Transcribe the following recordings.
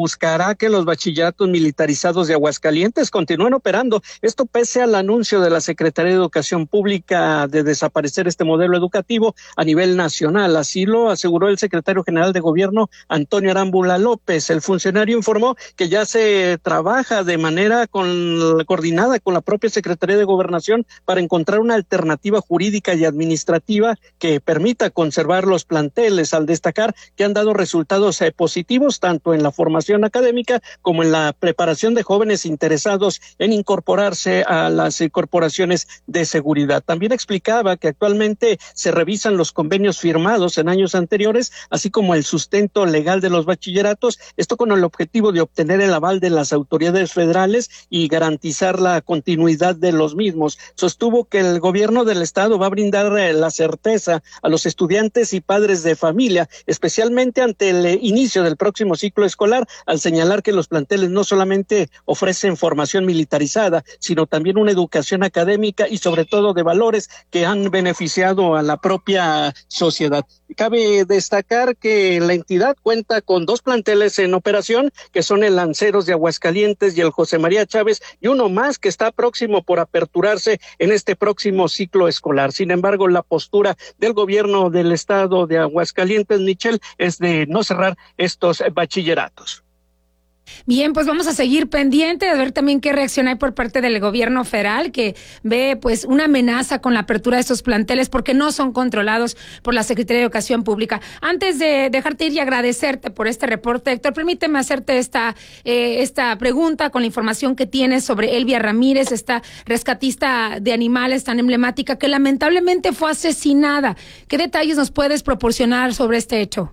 buscará que los bachilleratos militarizados de Aguascalientes continúen operando. Esto pese al anuncio de la Secretaría de Educación Pública de desaparecer este modelo educativo a nivel nacional. Así lo aseguró el secretario general de Gobierno, Antonio Arámbula López. El funcionario informó que ya se trabaja de manera coordinada con la propia Secretaría de Gobernación para encontrar una alternativa jurídica y administrativa que permita conservar los planteles, al destacar que han dado resultados positivos tanto en la formación académica como en la preparación de jóvenes interesados en incorporarse a las corporaciones de seguridad. También explicaba que actualmente se revisan los convenios firmados en años anteriores, así como el sustento legal de los bachilleratos, esto con el objetivo de obtener el aval de las autoridades federales y garantizar la continuidad de los mismos. Sostuvo que el gobierno del estado va a brindar la certeza a los estudiantes y padres de familia, especialmente ante el inicio del próximo ciclo escolar, al señalar que los planteles no solamente ofrecen formación militarizada, sino también una educación académica y sobre todo de valores que han beneficiado a la propia sociedad. Cabe destacar que la entidad cuenta con 2 planteles en operación, que son el Lanceros de Aguascalientes y el José María Chávez, y uno más que está próximo por aperturarse en este próximo ciclo escolar. Sin embargo, la postura del gobierno del estado de Aguascalientes, Michelle, es de no cerrar estos bachilleratos. Bien, pues vamos a seguir pendiente de ver también qué reacción hay por parte del gobierno federal, que ve pues una amenaza con la apertura de estos planteles porque no son controlados por la Secretaría de Educación Pública. Antes de dejarte ir y agradecerte por este reporte, Héctor, permíteme hacerte esta pregunta con la información que tienes sobre Elvia Ramírez, esta rescatista de animales tan emblemática que lamentablemente fue asesinada. ¿Qué detalles nos puedes proporcionar sobre este hecho?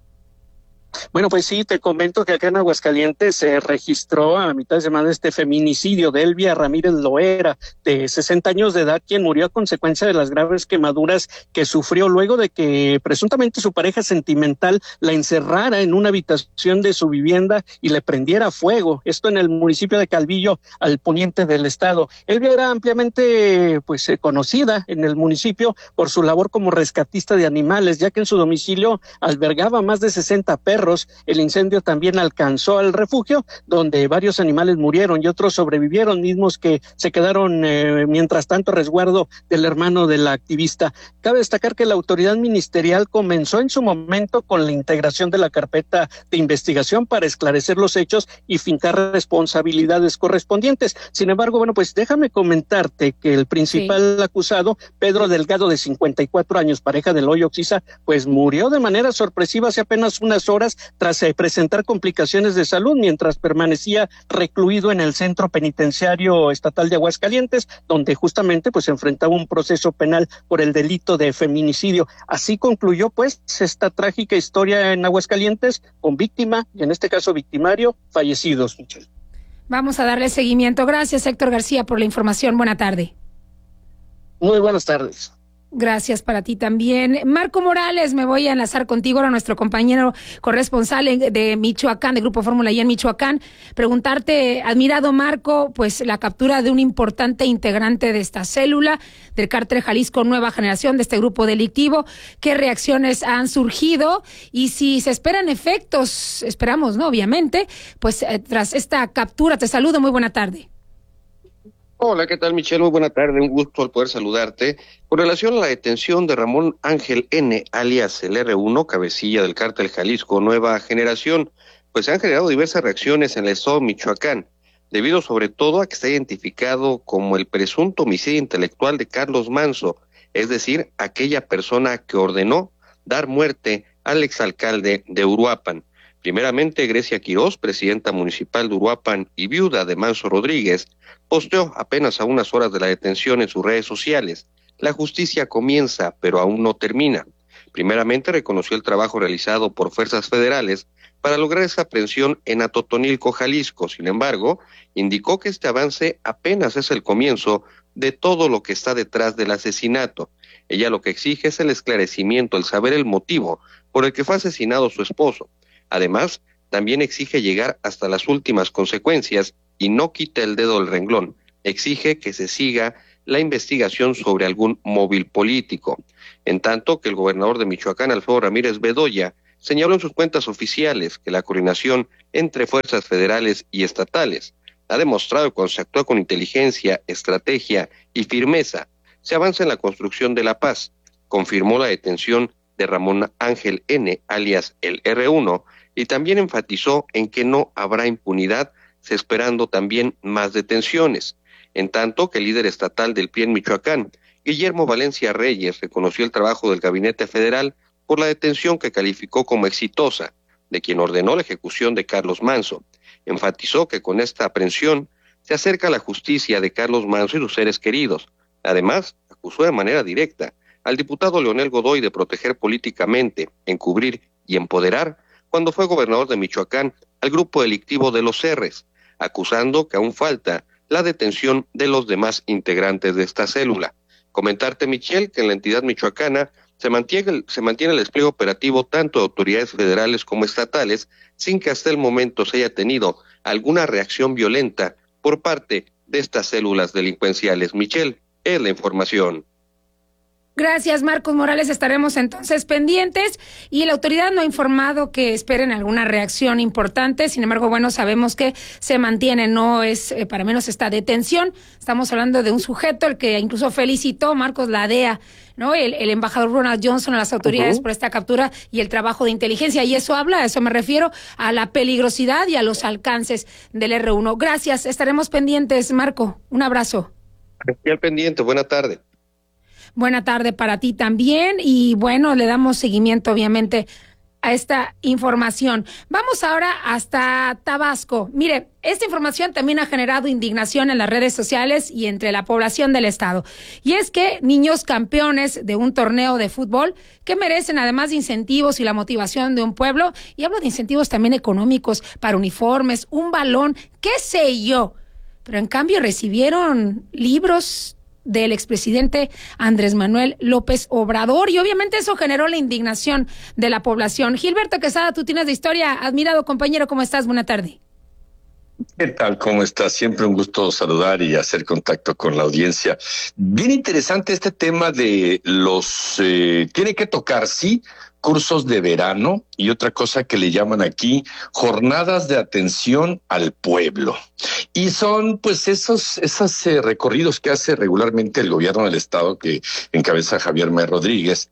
Bueno, pues sí, te comento que acá en Aguascalientes se registró a mitad de semana este feminicidio de Elvia Ramírez Loera, de 60 años de edad, quien murió a consecuencia de las graves quemaduras que sufrió luego de que presuntamente su pareja sentimental la encerrara en una habitación de su vivienda y le prendiera fuego. Esto en el municipio de Calvillo, al poniente del estado. Elvia era ampliamente conocida en el municipio por su labor como rescatista de animales, ya que en su domicilio albergaba más de 60 perros. El incendio también alcanzó al refugio, donde varios animales murieron y otros sobrevivieron, mismos que se quedaron mientras tanto a resguardo del hermano de la activista. Cabe destacar que la autoridad ministerial comenzó en su momento con la integración de la carpeta de investigación para esclarecer los hechos y fincar responsabilidades correspondientes. Sin embargo, bueno, pues déjame comentarte que el principal acusado, Pedro Delgado, de 54 años, pareja del Hoyo Oxisa, pues murió de manera sorpresiva hace apenas unas horas tras presentar complicaciones de salud mientras permanecía recluido en el Centro Penitenciario Estatal de Aguascalientes, donde justamente pues enfrentaba un proceso penal por el delito de feminicidio. Así concluyó pues esta trágica historia en Aguascalientes, con víctima y en este caso victimario fallecidos. Michelle. Vamos a darle seguimiento. Gracias, Héctor García, por la información. Buena tarde. Muy buenas tardes. Gracias para ti también. Marco Morales, me voy a enlazar contigo, ahora nuestro compañero corresponsal de Michoacán, de Grupo Fórmula I en Michoacán. Preguntarte, admirado Marco, pues la captura de un importante integrante de esta célula del Cártel Jalisco Nueva Generación, de este grupo delictivo. ¿Qué reacciones han surgido? Y si se esperan efectos, esperamos, ¿no? Obviamente, pues tras esta captura. Te saludo, muy buena tarde. Hola, ¿qué tal, Michelle? Muy buena tarde, un gusto al poder saludarte. Con relación a la detención de Ramón Ángel N., alias el R1, cabecilla del Cártel Jalisco Nueva Generación, pues se han generado diversas reacciones en el estado de Michoacán, debido sobre todo a que está identificado como el presunto homicidio intelectual de Carlos Manso, es decir, aquella persona que ordenó dar muerte al exalcalde de Uruapan. Primeramente, Grecia Quirós, presidenta municipal de Uruapan y viuda de Manso Rodríguez, posteó apenas a unas horas de la detención en sus redes sociales: la justicia comienza, pero aún no termina. Primeramente reconoció el trabajo realizado por fuerzas federales para lograr esa aprehensión en Atotonilco, Jalisco. Sin embargo, indicó que este avance apenas es el comienzo de todo lo que está detrás del asesinato. Ella lo que exige es el esclarecimiento, el saber el motivo por el que fue asesinado su esposo. Además, también exige llegar hasta las últimas consecuencias y no quita el dedo del renglón. Exige que se siga la investigación sobre algún móvil político. En tanto que el gobernador de Michoacán, Alfredo Ramírez Bedoya, señaló en sus cuentas oficiales que la coordinación entre fuerzas federales y estatales ha demostrado que cuando se actúa con inteligencia, estrategia y firmeza, se avanza en la construcción de la paz. Confirmó la detención de Ramón Ángel N., alias el R1, y también enfatizó en que no habrá impunidad, esperando también más detenciones. En tanto que el líder estatal del PRI en Michoacán, Guillermo Valencia Reyes, reconoció el trabajo del gabinete federal por la detención que calificó como exitosa de quien ordenó la ejecución de Carlos Manzo. Enfatizó que con esta aprehensión se acerca la justicia de Carlos Manzo y sus seres queridos. Además, acusó de manera directa al diputado Leonel Godoy de proteger políticamente, encubrir y empoderar, cuando fue gobernador de Michoacán, al grupo delictivo de los R's, acusando que aún falta la detención de los demás integrantes de esta célula. Comentarte, Michelle, que en la entidad michoacana se mantiene el despliegue operativo tanto de autoridades federales como estatales, sin que hasta el momento se haya tenido alguna reacción violenta por parte de estas células delincuenciales. Michelle, es la información. Gracias, Marcos Morales. Estaremos entonces pendientes y la autoridad no ha informado que esperen alguna reacción importante. Sin embargo, bueno, sabemos que se mantiene, no es para menos esta detención. Estamos hablando de un sujeto el que incluso felicitó, Marcos, la DEA, ¿no? El embajador Ronald Johnson a las autoridades por esta captura y el trabajo de inteligencia. Y eso habla, a eso me refiero, a la peligrosidad y a los alcances del R1. Gracias, estaremos pendientes, Marco. Un abrazo. Aquí al pendiente, buena tarde. Buena tarde para ti también y bueno, le damos seguimiento obviamente a esta información. Vamos ahora hasta Tabasco. Mire, esta información también ha generado indignación en las redes sociales y entre la población del estado. Y es que niños campeones de un torneo de fútbol que merecen además de incentivos y la motivación de un pueblo, y hablo de incentivos también económicos para uniformes, un balón, qué sé yo, pero en cambio recibieron libros del expresidente Andrés Manuel López Obrador, y obviamente eso generó la indignación de la población. Gilberto Quesada, tú tienes de historia, admirado compañero, ¿cómo estás? Buena tarde. ¿Qué tal? ¿Cómo estás? Siempre un gusto saludar y hacer contacto con la audiencia. Bien interesante este tema de los... tiene que tocar, sí, cursos de verano y otra cosa que le llaman aquí jornadas de atención al pueblo. Y son pues esos recorridos que hace regularmente el gobierno del estado que encabeza Javier May Rodríguez.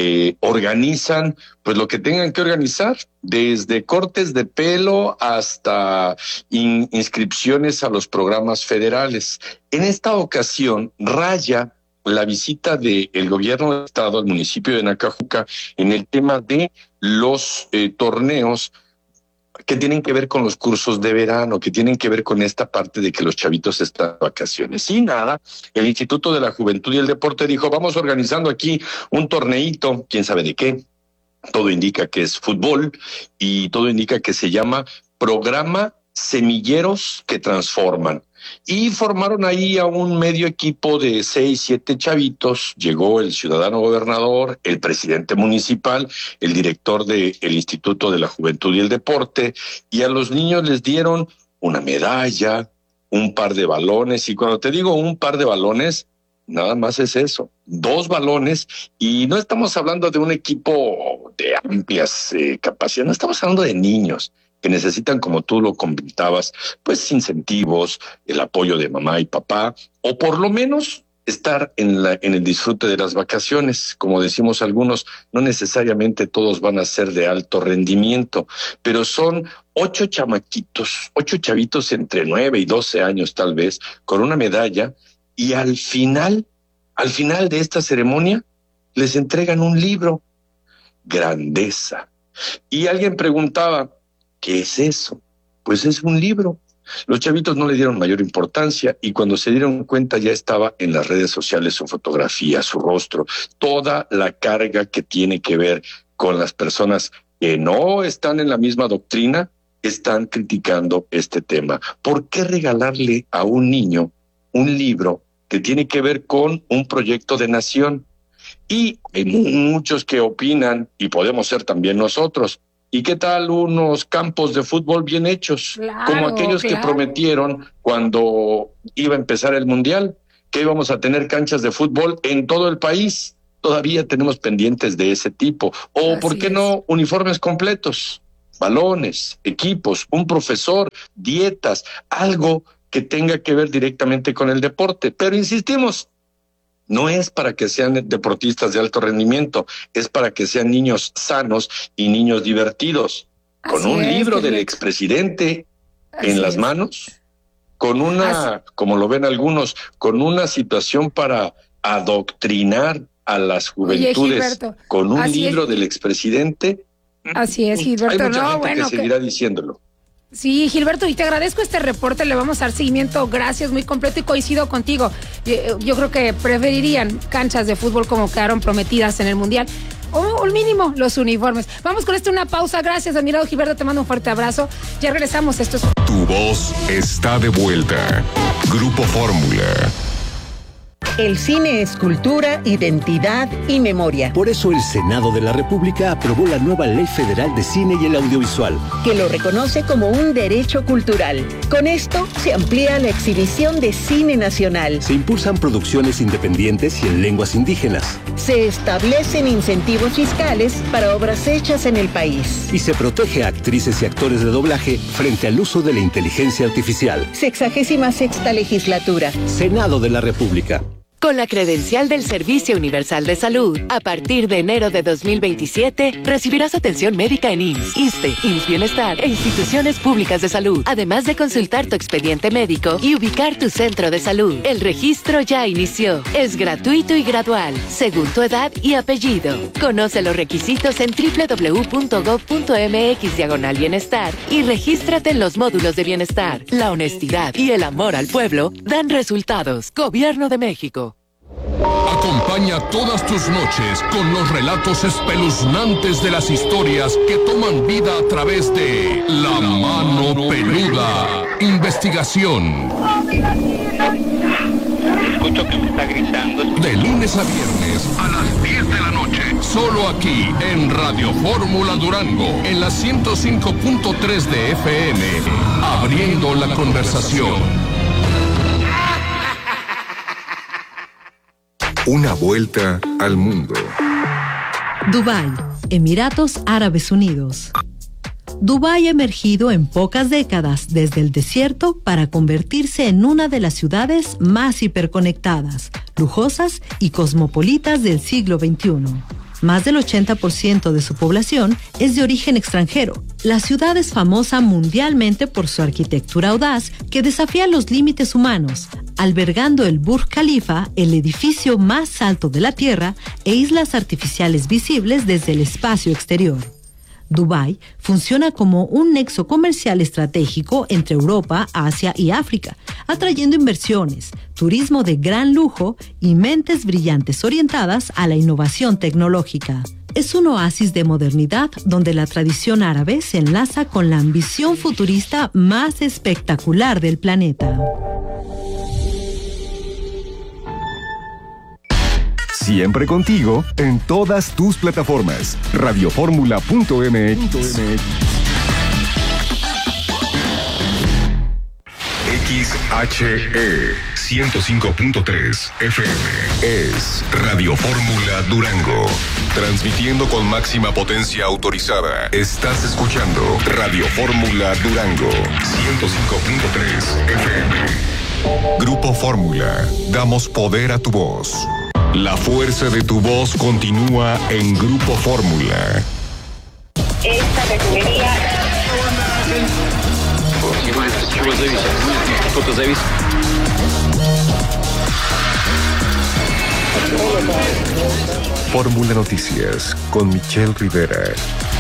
Organizan pues lo que tengan que organizar, desde cortes de pelo hasta inscripciones a los programas federales. En esta ocasión raya la visita del gobierno del estado al municipio de Nacajuca en el tema de los torneos que tienen que ver con los cursos de verano, que tienen que ver con esta parte de que los chavitos están de vacaciones. Y nada, el Instituto de la Juventud y el Deporte dijo, vamos organizando aquí un torneito, quién sabe de qué. Todo indica que es fútbol y todo indica que se llama Programa Semilleros que Transforman. Y formaron ahí a un medio equipo de 6, 7 chavitos. Llegó el ciudadano gobernador, el presidente municipal, el director del Instituto de la Juventud y el Deporte, y a los niños les dieron una medalla, un par de balones, y cuando te digo un par de balones, nada más es eso, 2 balones, y no estamos hablando de un equipo de amplias capacidades, no estamos hablando de niños que necesitan, como tú lo comentabas, pues incentivos, el apoyo de mamá y papá, o por lo menos estar en el disfrute de las vacaciones. Como decimos algunos, no necesariamente todos van a ser de alto rendimiento, pero son 8 chamaquitos, 8 chavitos entre 9 y 12 años tal vez, con una medalla, y al final de esta ceremonia, les entregan un libro, Grandeza. Y alguien preguntaba, ¿qué es eso? Pues es un libro. Los chavitos no le dieron mayor importancia y cuando se dieron cuenta ya estaba en las redes sociales su fotografía, su rostro, toda la carga que tiene que ver con las personas que no están en la misma doctrina, están criticando este tema. ¿Por qué regalarle a un niño un libro que tiene que ver con un proyecto de nación? Y hay muchos que opinan, y podemos ser también nosotros, ¿y qué tal unos campos de fútbol bien hechos? Claro, como aquellos que prometieron cuando iba a empezar el Mundial, que íbamos a tener canchas de fútbol en todo el país. todavía tenemos pendientes de ese tipo. O, ¿por qué no uniformes completos? Balones, equipos, un profesor, dietas, algo que tenga que ver directamente con el deporte. Pero insistimos, no es para que sean deportistas de alto rendimiento, es para que sean niños sanos y niños divertidos. Con un libro del expresidente en las manos, con una, como lo ven algunos, con una situación para adoctrinar a las juventudes. Oye, con un libro del expresidente. Así es, Gilberto. Hay mucha gente que seguirá diciéndolo. Sí, Gilberto, y te agradezco este reporte, le vamos a dar seguimiento, gracias, muy completo, y coincido contigo. Yo creo que preferirían canchas de fútbol como quedaron prometidas en el Mundial, o al mínimo los uniformes. Vamos con una pausa, gracias, admirado Gilberto, te mando un fuerte abrazo, ya regresamos, esto es... Tu voz está de vuelta. Grupo Fórmula. El cine es cultura, identidad y memoria. Por eso el Senado de la República aprobó la nueva Ley Federal de Cine y el Audiovisual, que lo reconoce como un derecho cultural. Con esto se amplía la exhibición de cine nacional. Se impulsan producciones independientes y en lenguas indígenas. Se establecen incentivos fiscales para obras hechas en el país. Y se protege a actrices y actores de doblaje frente al uso de la inteligencia artificial. 66ª legislatura. Senado de la República. Con la credencial del Servicio Universal de Salud, a partir de enero de 2027, recibirás atención médica en IMSS, ISSSTE, IMSS Bienestar e instituciones públicas de salud, además de consultar tu expediente médico y ubicar tu centro de salud. El registro ya inició. Es gratuito y gradual, según tu edad y apellido. Conoce los requisitos en www.gov.mx/bienestar y regístrate en los módulos de bienestar. La honestidad y el amor al pueblo dan resultados. Gobierno de México. Acompaña todas tus noches con los relatos espeluznantes de las historias que toman vida a través de La Mano Peluda. Investigación. Escucho que me está gritando. De lunes a viernes a las 10 de la noche. Solo aquí en Radio Fórmula Durango, en la 105.3 de FM. Abriendo la conversación. Una vuelta al mundo. Dubái, Emiratos Árabes Unidos. Dubái ha emergido en pocas décadas desde el desierto para convertirse en una de las ciudades más hiperconectadas, lujosas y cosmopolitas del siglo XXI. Más del 80% de su población es de origen extranjero. La ciudad es famosa mundialmente por su arquitectura audaz que desafía los límites humanos, albergando el Burj Khalifa, el edificio más alto de la Tierra, e islas artificiales visibles desde el espacio exterior. Dubái funciona como un nexo comercial estratégico entre Europa, Asia y África, atrayendo inversiones, turismo de gran lujo y mentes brillantes orientadas a la innovación tecnológica. Es un oasis de modernidad donde la tradición árabe se enlaza con la ambición futurista más espectacular del planeta. Siempre contigo en todas tus plataformas. Radioformula.mx. XHE 105.3 FM es Radio Fórmula Durango. Transmitiendo con máxima potencia autorizada. Estás escuchando Radio Fórmula Durango 105.3 FM. Grupo Fórmula. Damos poder a tu voz. La fuerza de tu voz continúa en Grupo Fórmula. Esta refinería. Fórmula Noticias con Michelle Rivera.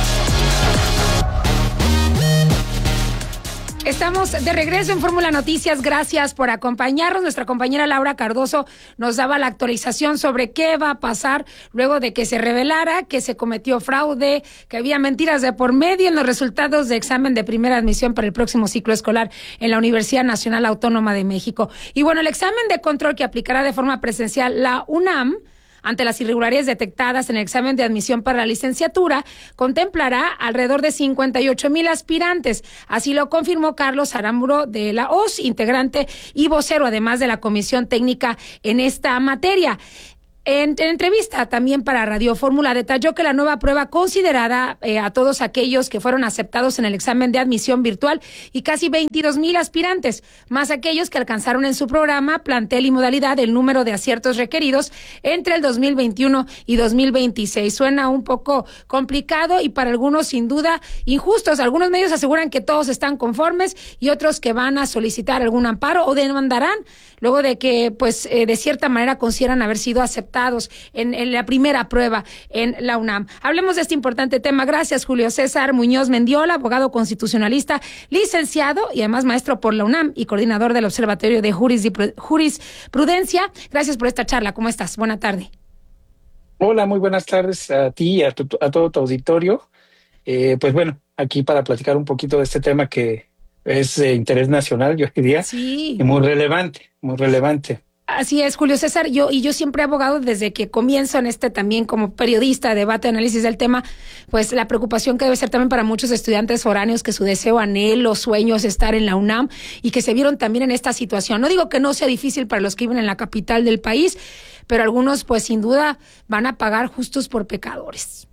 Estamos de regreso en Fórmula Noticias, gracias por acompañarnos. Nuestra compañera Laura Cardoso nos daba la actualización sobre qué va a pasar luego de que se revelara que se cometió fraude, que había mentiras de por medio en los resultados de examen de primera admisión para el próximo ciclo escolar en la Universidad Nacional Autónoma de México. Y bueno, el examen de control que aplicará de forma presencial la UNAM ante las irregularidades detectadas en el examen de admisión para la licenciatura, contemplará alrededor de 58,000 aspirantes. Así lo confirmó Carlos Aramburo de la OS, integrante y vocero además de la Comisión Técnica en esta materia. En entrevista también para Radio Fórmula detalló que la nueva prueba considerará a todos aquellos que fueron aceptados en el examen de admisión virtual y casi 22,000 aspirantes, más aquellos que alcanzaron en su programa, plantel y modalidad el número de aciertos requeridos entre el 2021 y 2026. Suena un poco complicado y para algunos sin duda injustos. Algunos medios aseguran que todos están conformes y otros que van a solicitar algún amparo o demandarán luego de que pues de cierta manera consideran haber sido aceptados en la primera prueba en la UNAM. Hablemos de este importante tema. Gracias, Julio César Muñoz Mendiola, abogado constitucionalista, licenciado y además maestro por la UNAM y coordinador del Observatorio de Jurisprudencia. Gracias por esta charla. ¿Cómo estás? Buena tarde. Hola, muy buenas tardes a ti y a todo tu auditorio. Pues bueno, aquí para platicar un poquito de este tema que es de interés nacional, yo diría, sí, y muy relevante, muy relevante. Así es, Julio César. Yo siempre he abogado desde que comienzo en también como periodista, debate, análisis del tema, pues la preocupación que debe ser también para muchos estudiantes foráneos que su deseo, anhelo, sueño es estar en la UNAM y que se vieron también en esta situación. No digo que no sea difícil para los que viven en la capital del país, pero algunos pues sin duda van a pagar justos por pecadores.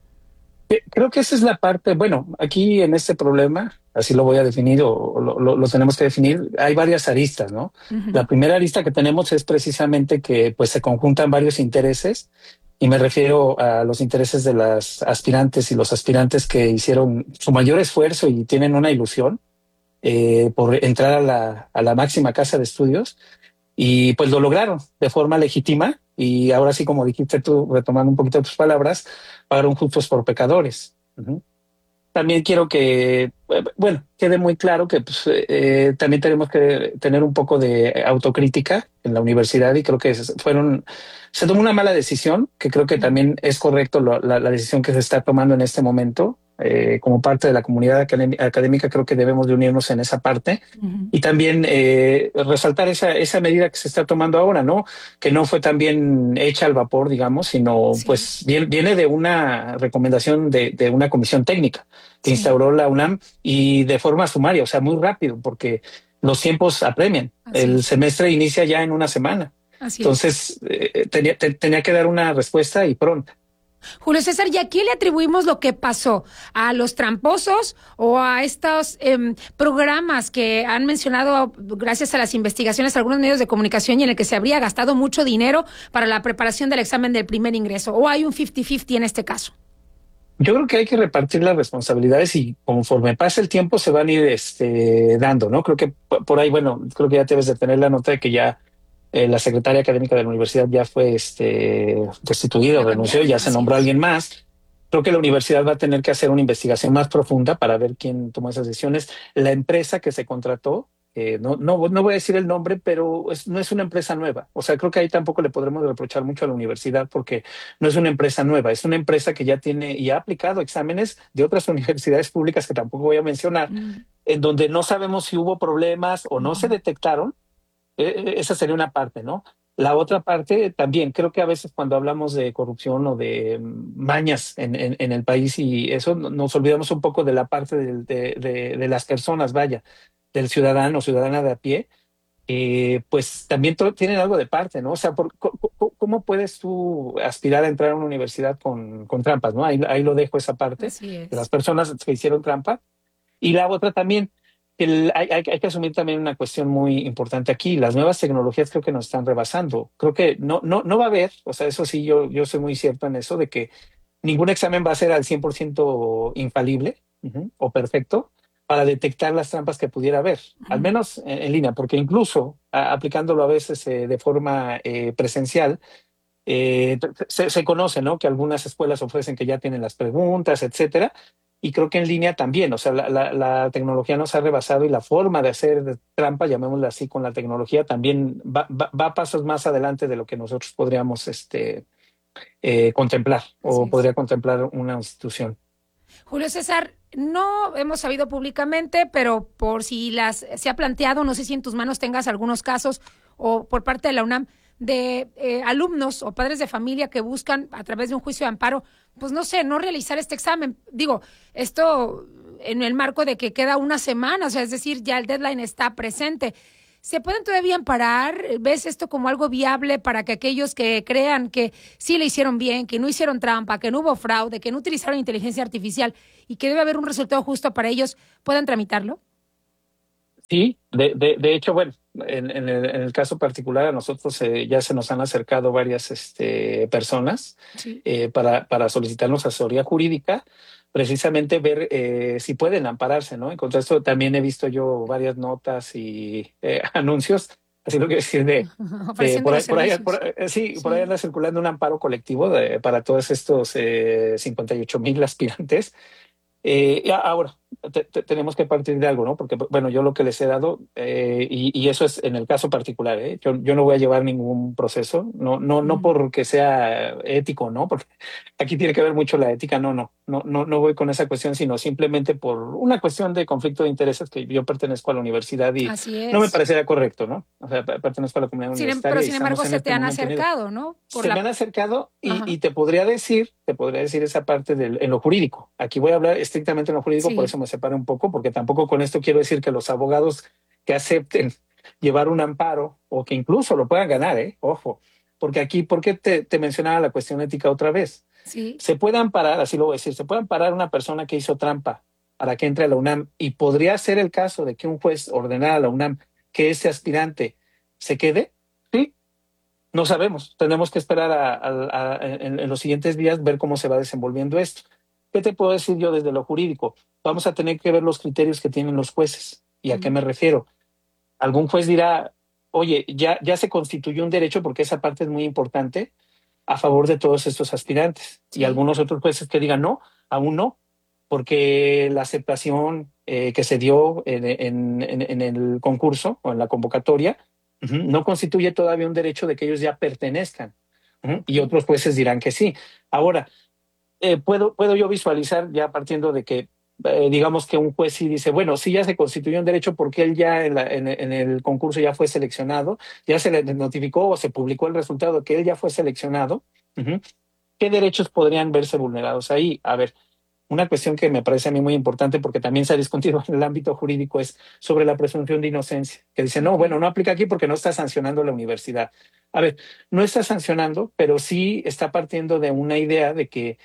Creo que esa es la parte, bueno, aquí en este problema, así lo voy a definir o lo tenemos que definir, hay varias aristas, ¿no? Uh-huh. La primera arista que tenemos es precisamente que pues se conjuntan varios intereses, y me refiero a los intereses de las aspirantes y los aspirantes que hicieron su mayor esfuerzo y tienen una ilusión por entrar a la máxima casa de estudios, y pues lo lograron de forma legítima. Y ahora sí, como dijiste tú, retomando un poquito tus palabras, pagaron justos por pecadores. Uh-huh. También quiero que, bueno, quede muy claro que pues, también tenemos que tener un poco de autocrítica en la universidad, y creo que se tomó una mala decisión, que creo que también es correcto la decisión que se está tomando en este momento. Como parte de la comunidad académica, creo que debemos de unirnos en esa parte. Uh-huh. Y también resaltar esa medida que se está tomando ahora, ¿no? Que no fue tan bien hecha al vapor, digamos, sino sí, pues viene de una recomendación de una comisión técnica que sí instauró la UNAM, y de forma sumaria, o sea, muy rápido, porque los tiempos apremian. Así el semestre inicia ya en una semana. Así entonces tenía que dar una respuesta y pronta. Julio César, ¿y a quién le atribuimos lo que pasó? ¿A los tramposos o a estos programas que han mencionado gracias a las investigaciones algunos medios de comunicación y en el que se habría gastado mucho dinero para la preparación del examen del primer ingreso? ¿O hay un 50-50 en este caso? Yo creo que hay que repartir las responsabilidades y conforme pase el tiempo se van a ir dando, ¿no? Creo que por ahí, bueno, creo que ya debes de tener la nota de que ya la secretaria académica de la universidad ya fue destituida o renunció, ya se nombró a alguien más. Creo que la universidad va a tener que hacer una investigación más profunda para ver quién tomó esas decisiones. La empresa que se contrató, no voy a decir el nombre, pero no es una empresa nueva. O sea, creo que ahí tampoco le podremos reprochar mucho a la universidad, porque no es una empresa nueva, es una empresa que ya tiene y ha aplicado exámenes de otras universidades públicas que tampoco voy a mencionar, en donde no sabemos si hubo problemas o no se detectaron. Esa sería una parte, ¿no? La otra parte también, creo que a veces cuando hablamos de corrupción o de mañas en el país y eso, nos olvidamos un poco de la parte de las personas, vaya, del ciudadano o ciudadana de a pie, pues también tienen algo de parte, ¿no? O sea, ¿cómo puedes tú aspirar a entrar a una universidad con trampas, ¿no? Ahí lo dejo esa parte, de las personas que hicieron trampa. Y la otra también, hay que asumir también una cuestión muy importante aquí. Las nuevas tecnologías creo que nos están rebasando. Creo que no va a haber, o sea, eso sí, yo soy muy cierto en eso, de que ningún examen va a ser al 100% infalible o perfecto para detectar las trampas que pudiera haber, al menos en línea, porque incluso aplicándolo a veces de forma presencial, se conoce, ¿no? Que algunas escuelas ofrecen que ya tienen las preguntas, etcétera. Y creo que en línea también, o sea, la tecnología nos ha rebasado, y la forma de hacer trampa, llamémosla así, con la tecnología también va a pasos más adelante de lo que nosotros podríamos contemplar o podría contemplar una institución. Julio César, no hemos sabido públicamente, pero por si se ha planteado, no sé si en tus manos tengas algunos casos o por parte de la UNAM, de alumnos o padres de familia que buscan a través de un juicio de amparo, pues no sé, no realizar este examen. Digo, esto en el marco de que queda una semana, o sea, es decir, ya el deadline está presente. ¿Se pueden todavía amparar? ¿Ves esto como algo viable para que aquellos que crean que sí le hicieron bien, que no hicieron trampa, que no hubo fraude, que no utilizaron inteligencia artificial y que debe haber un resultado justo para ellos, puedan tramitarlo? Sí, de hecho, bueno, en el caso particular a nosotros ya se nos han acercado varias personas Sí. para solicitarnos asesoría jurídica, precisamente ver si pueden ampararse, ¿no? En contra de esto también he visto yo varias notas y anuncios, así lo quiero decir, Ofreciendo los servicios. Sí, por ahí anda circulando un amparo colectivo para todos estos 58,000 aspirantes. Ahora, tenemos que partir de algo, ¿no? Porque, bueno, yo lo que les he dado, y eso es en el caso particular, ¿eh? Yo no voy a llevar ningún proceso, no porque sea ético, ¿no? Porque aquí tiene que ver mucho la ética, no voy con esa cuestión, sino simplemente por una cuestión de conflicto de intereses, que yo pertenezco a la universidad y no me parecería correcto, ¿no? O sea, pertenezco a la comunidad universitaria. Pero sin embargo se te han acercado, ¿no? Me han acercado y te podría decir esa parte en lo jurídico. Aquí voy a hablar estrictamente en lo jurídico, por eso me separo un poco, porque tampoco con esto quiero decir que los abogados que acepten llevar un amparo o que incluso lo puedan ganar, ojo, porque aquí, ¿por qué te mencionaba la cuestión ética otra vez? Sí. Se puede amparar, así lo voy a decir, se puede amparar una persona que hizo trampa para que entre a la UNAM y podría ser el caso de que un juez ordenara a la UNAM que ese aspirante se quede, ¿sí? No sabemos, tenemos que esperar en los siguientes días ver cómo se va desenvolviendo esto. ¿Qué te puedo decir yo desde lo jurídico? Vamos a tener que ver los criterios que tienen los jueces. ¿Y a qué me refiero? Algún juez dirá, oye, ya se constituyó un derecho, porque esa parte es muy importante, a favor de todos estos aspirantes. Sí. Y algunos otros jueces que digan, no, aún no, porque la aceptación que se dio en el concurso o en la convocatoria no constituye todavía un derecho de que ellos ya pertenezcan. Y otros jueces dirán que sí. Ahora, puedo yo visualizar, ya partiendo de que digamos que un juez sí dice, bueno, sí ya se constituyó un derecho porque él ya en el concurso ya fue seleccionado, ya se le notificó o se publicó el resultado de que él ya fue seleccionado. ¿Qué derechos podrían verse vulnerados ahí? A ver, una cuestión que me parece a mí muy importante, porque también se ha discutido en el ámbito jurídico, es sobre la presunción de inocencia, que dice, no, bueno, no aplica aquí porque no está sancionando la universidad. A ver, no está sancionando, pero sí está partiendo de una idea de que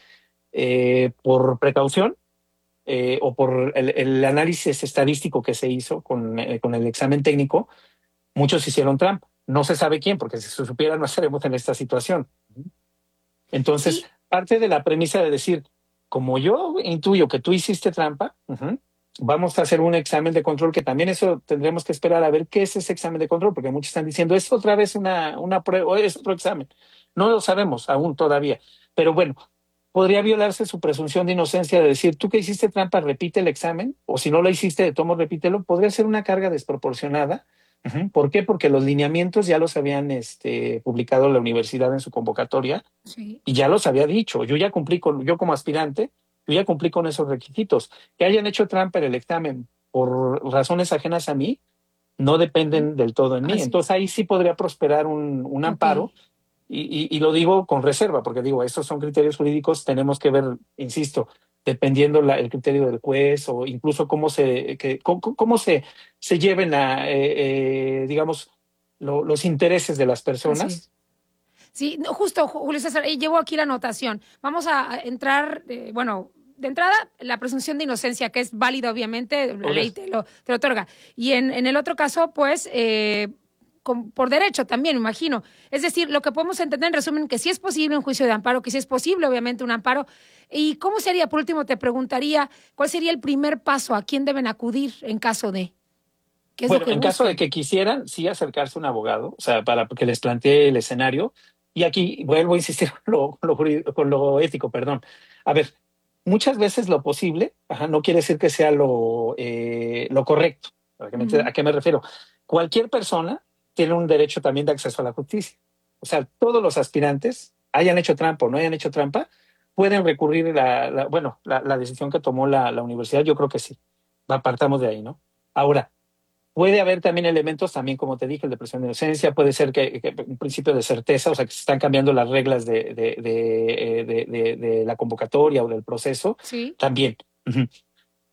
por precaución, o por el análisis estadístico que se hizo con el examen técnico, muchos hicieron trampa. No se sabe quién, porque si se supiera no estaremos en esta situación. Entonces, sí, parte de la premisa de decir, como yo intuyo que tú hiciste trampa, vamos a hacer un examen de control, que también eso tendremos que esperar a ver qué es ese examen de control, porque muchos están diciendo, es otra vez una prueba, o es otro examen. No lo sabemos aún todavía, pero bueno, podría violarse su presunción de inocencia de decir, tú que hiciste trampa, repite el examen, o si no lo hiciste, de tomo, repítelo. Podría ser una carga desproporcionada. ¿Por qué? Porque los lineamientos ya los habían publicado la universidad en su convocatoria, sí, y ya los había dicho. Yo como aspirante, yo ya cumplí con esos requisitos. Que hayan hecho trampa en el examen por razones ajenas a mí, no dependen del todo en mí. Entonces ahí sí podría prosperar un amparo. Y lo digo con reserva, porque digo, estos son criterios jurídicos, tenemos que ver, insisto, dependiendo el criterio del juez o incluso cómo se lleven digamos, los intereses de las personas. Sí, no, justo, Julio César, llevo aquí la anotación. Vamos a entrar, de entrada, la presunción de inocencia, que es válida, obviamente, la ley te lo otorga. Y en el otro caso, pues, por derecho también, imagino. Es decir, lo que podemos entender en resumen, que sí es posible un juicio de amparo, que sí es posible, obviamente, un amparo. ¿Y cómo sería? Por último, te preguntaría, ¿cuál sería el primer paso? ¿A quién deben acudir en caso de? ¿Qué es bueno, lo que en caso de que quisieran, sí acercarse a un abogado, o sea, para que les plantee el escenario. Y aquí vuelvo a insistir con lo ético, perdón. A ver, muchas veces lo posible, no quiere decir que sea lo correcto. ¿A qué me refiero? Cualquier persona tiene un derecho también de acceso a la justicia. O sea, todos los aspirantes, hayan hecho trampa o no hayan hecho trampa, pueden recurrir la decisión que tomó la universidad. Yo creo que sí. Partamos de ahí, ¿no? Ahora, puede haber también elementos, también como te dije, el de presunción de inocencia, puede ser que un principio de certeza, o sea, que se están cambiando las reglas de la convocatoria o del proceso, sí, también.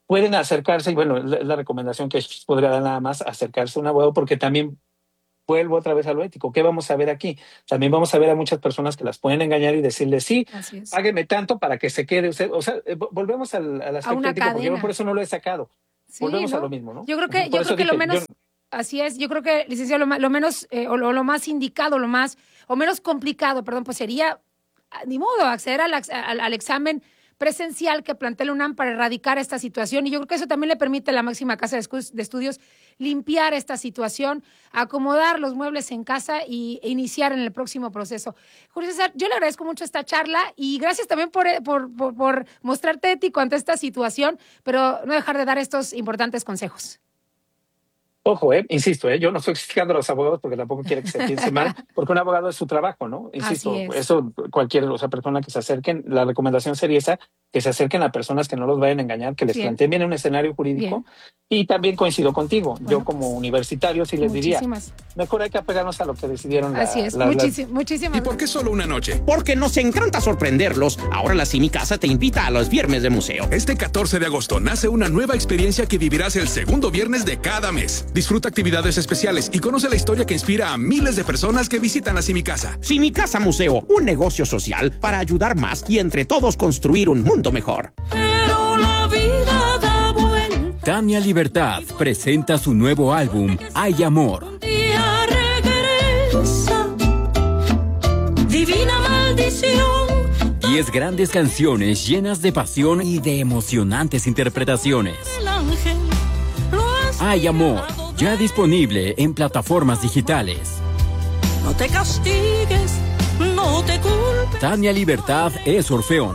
pueden acercarse, y bueno, la recomendación que podría dar nada más, acercarse a un abogado, porque también vuelvo otra vez a lo ético. ¿Qué vamos a ver aquí? También vamos a ver a muchas personas que las pueden engañar y decirles, sí, págueme tanto para que se quede usted. O sea, volvemos al aspecto ético, porque yo por eso no lo he sacado. Sí, volvemos ¿no? a lo mismo, ¿no? Yo creo que lo menos... Así es, yo creo que, licenciado, lo menos, lo más indicado, o menos complicado, perdón, pues sería, ni modo, acceder al examen presencial que plantea la UNAM para erradicar esta situación, y yo creo que eso también le permite a la máxima casa de estudios limpiar esta situación, acomodar los muebles en casa e iniciar en el próximo proceso. Julio César, yo le agradezco mucho esta charla y gracias también por mostrarte ético ante esta situación, pero no dejar de dar estos importantes consejos. Ojo, insisto, yo no estoy criticando a los abogados porque tampoco quiero que se piense mal, porque un abogado es su trabajo, ¿no? Insisto, eso cualquier persona que se acerquen, la recomendación sería esa, que se acerquen a personas que no los vayan a engañar, que les planteen bien un escenario jurídico. Y también coincido contigo, yo como universitario sí les diría, mejor hay que apegarnos a lo que decidieron. Así es, muchísimas. ¿Y por qué solo una noche? Porque nos encanta sorprenderlos. Ahora la CineCasa te invita a los viernes de museo. Este 14 de agosto nace una nueva experiencia que vivirás el segundo viernes de cada mes. Disfruta actividades especiales y conoce la historia que inspira a miles de personas que visitan la CineCasa. CineCasa Museo, un negocio social para ayudar más y entre todos construir un mundo mejor. Pero la vida da vuelta. Tania Libertad presenta su nuevo álbum, Hay Amor. Un día regresa, divina maldición. 10 grandes canciones llenas de pasión y de emocionantes interpretaciones. El ángel Hay Amor, ya disponible en plataformas digitales. No te castigues, no te culpes. Tania Libertad es Orfeón.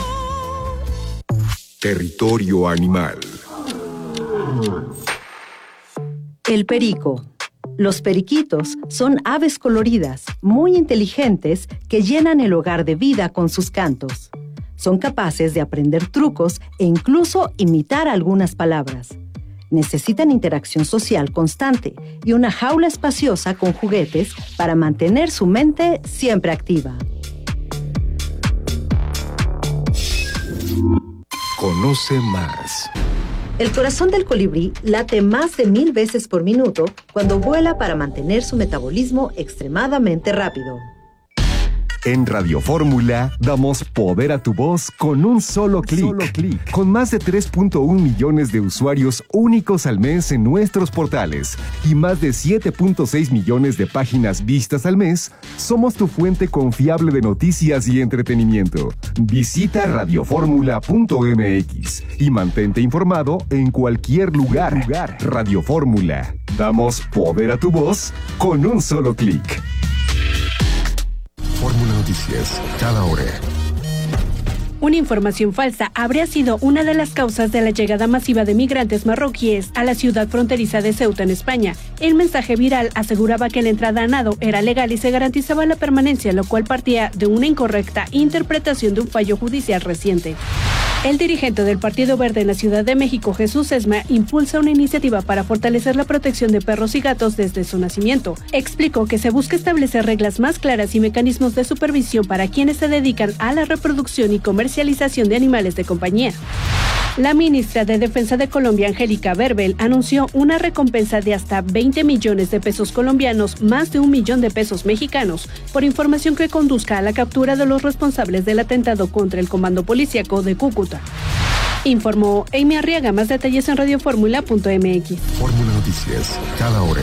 Territorio animal. El perico. Los periquitos son aves coloridas, muy inteligentes, que llenan el hogar de vida con sus cantos. Son capaces de aprender trucos e incluso imitar algunas palabras. Necesitan interacción social constante y una jaula espaciosa con juguetes para mantener su mente siempre activa. Conoce más. El corazón del colibrí late más de 1000 veces por minuto cuando vuela para mantener su metabolismo extremadamente rápido. En Radio Fórmula damos poder a tu voz con un solo clic. Con más de 3.1 millones de usuarios únicos al mes en nuestros portales y más de 7.6 millones de páginas vistas al mes, somos tu fuente confiable de noticias y entretenimiento. Visita radioformula.mx y mantente informado en cualquier lugar. Radio Fórmula. Damos poder a tu voz con un solo clic. Fórmula Noticias, cada hora. Una información falsa habría sido una de las causas de la llegada masiva de migrantes marroquíes a la ciudad fronteriza de Ceuta en España. El mensaje viral aseguraba que la entrada a nado era legal y se garantizaba la permanencia, lo cual partía de una incorrecta interpretación de un fallo judicial reciente. El dirigente del Partido Verde en la Ciudad de México, Jesús Esma, impulsa una iniciativa para fortalecer la protección de perros y gatos desde su nacimiento. Explicó que se busca establecer reglas más claras y mecanismos de supervisión para quienes se dedican a la reproducción y comercialización de animales de compañía. La ministra de Defensa de Colombia, Angélica Berbel, anunció una recompensa de hasta 20 millones de pesos colombianos, más de 1 millón de pesos mexicanos, por información que conduzca a la captura de los responsables del atentado contra el comando policíaco de Cúcuta. Informó Amy Arriaga. Más detalles en radioformula.mx. Fórmula Noticias, cada hora.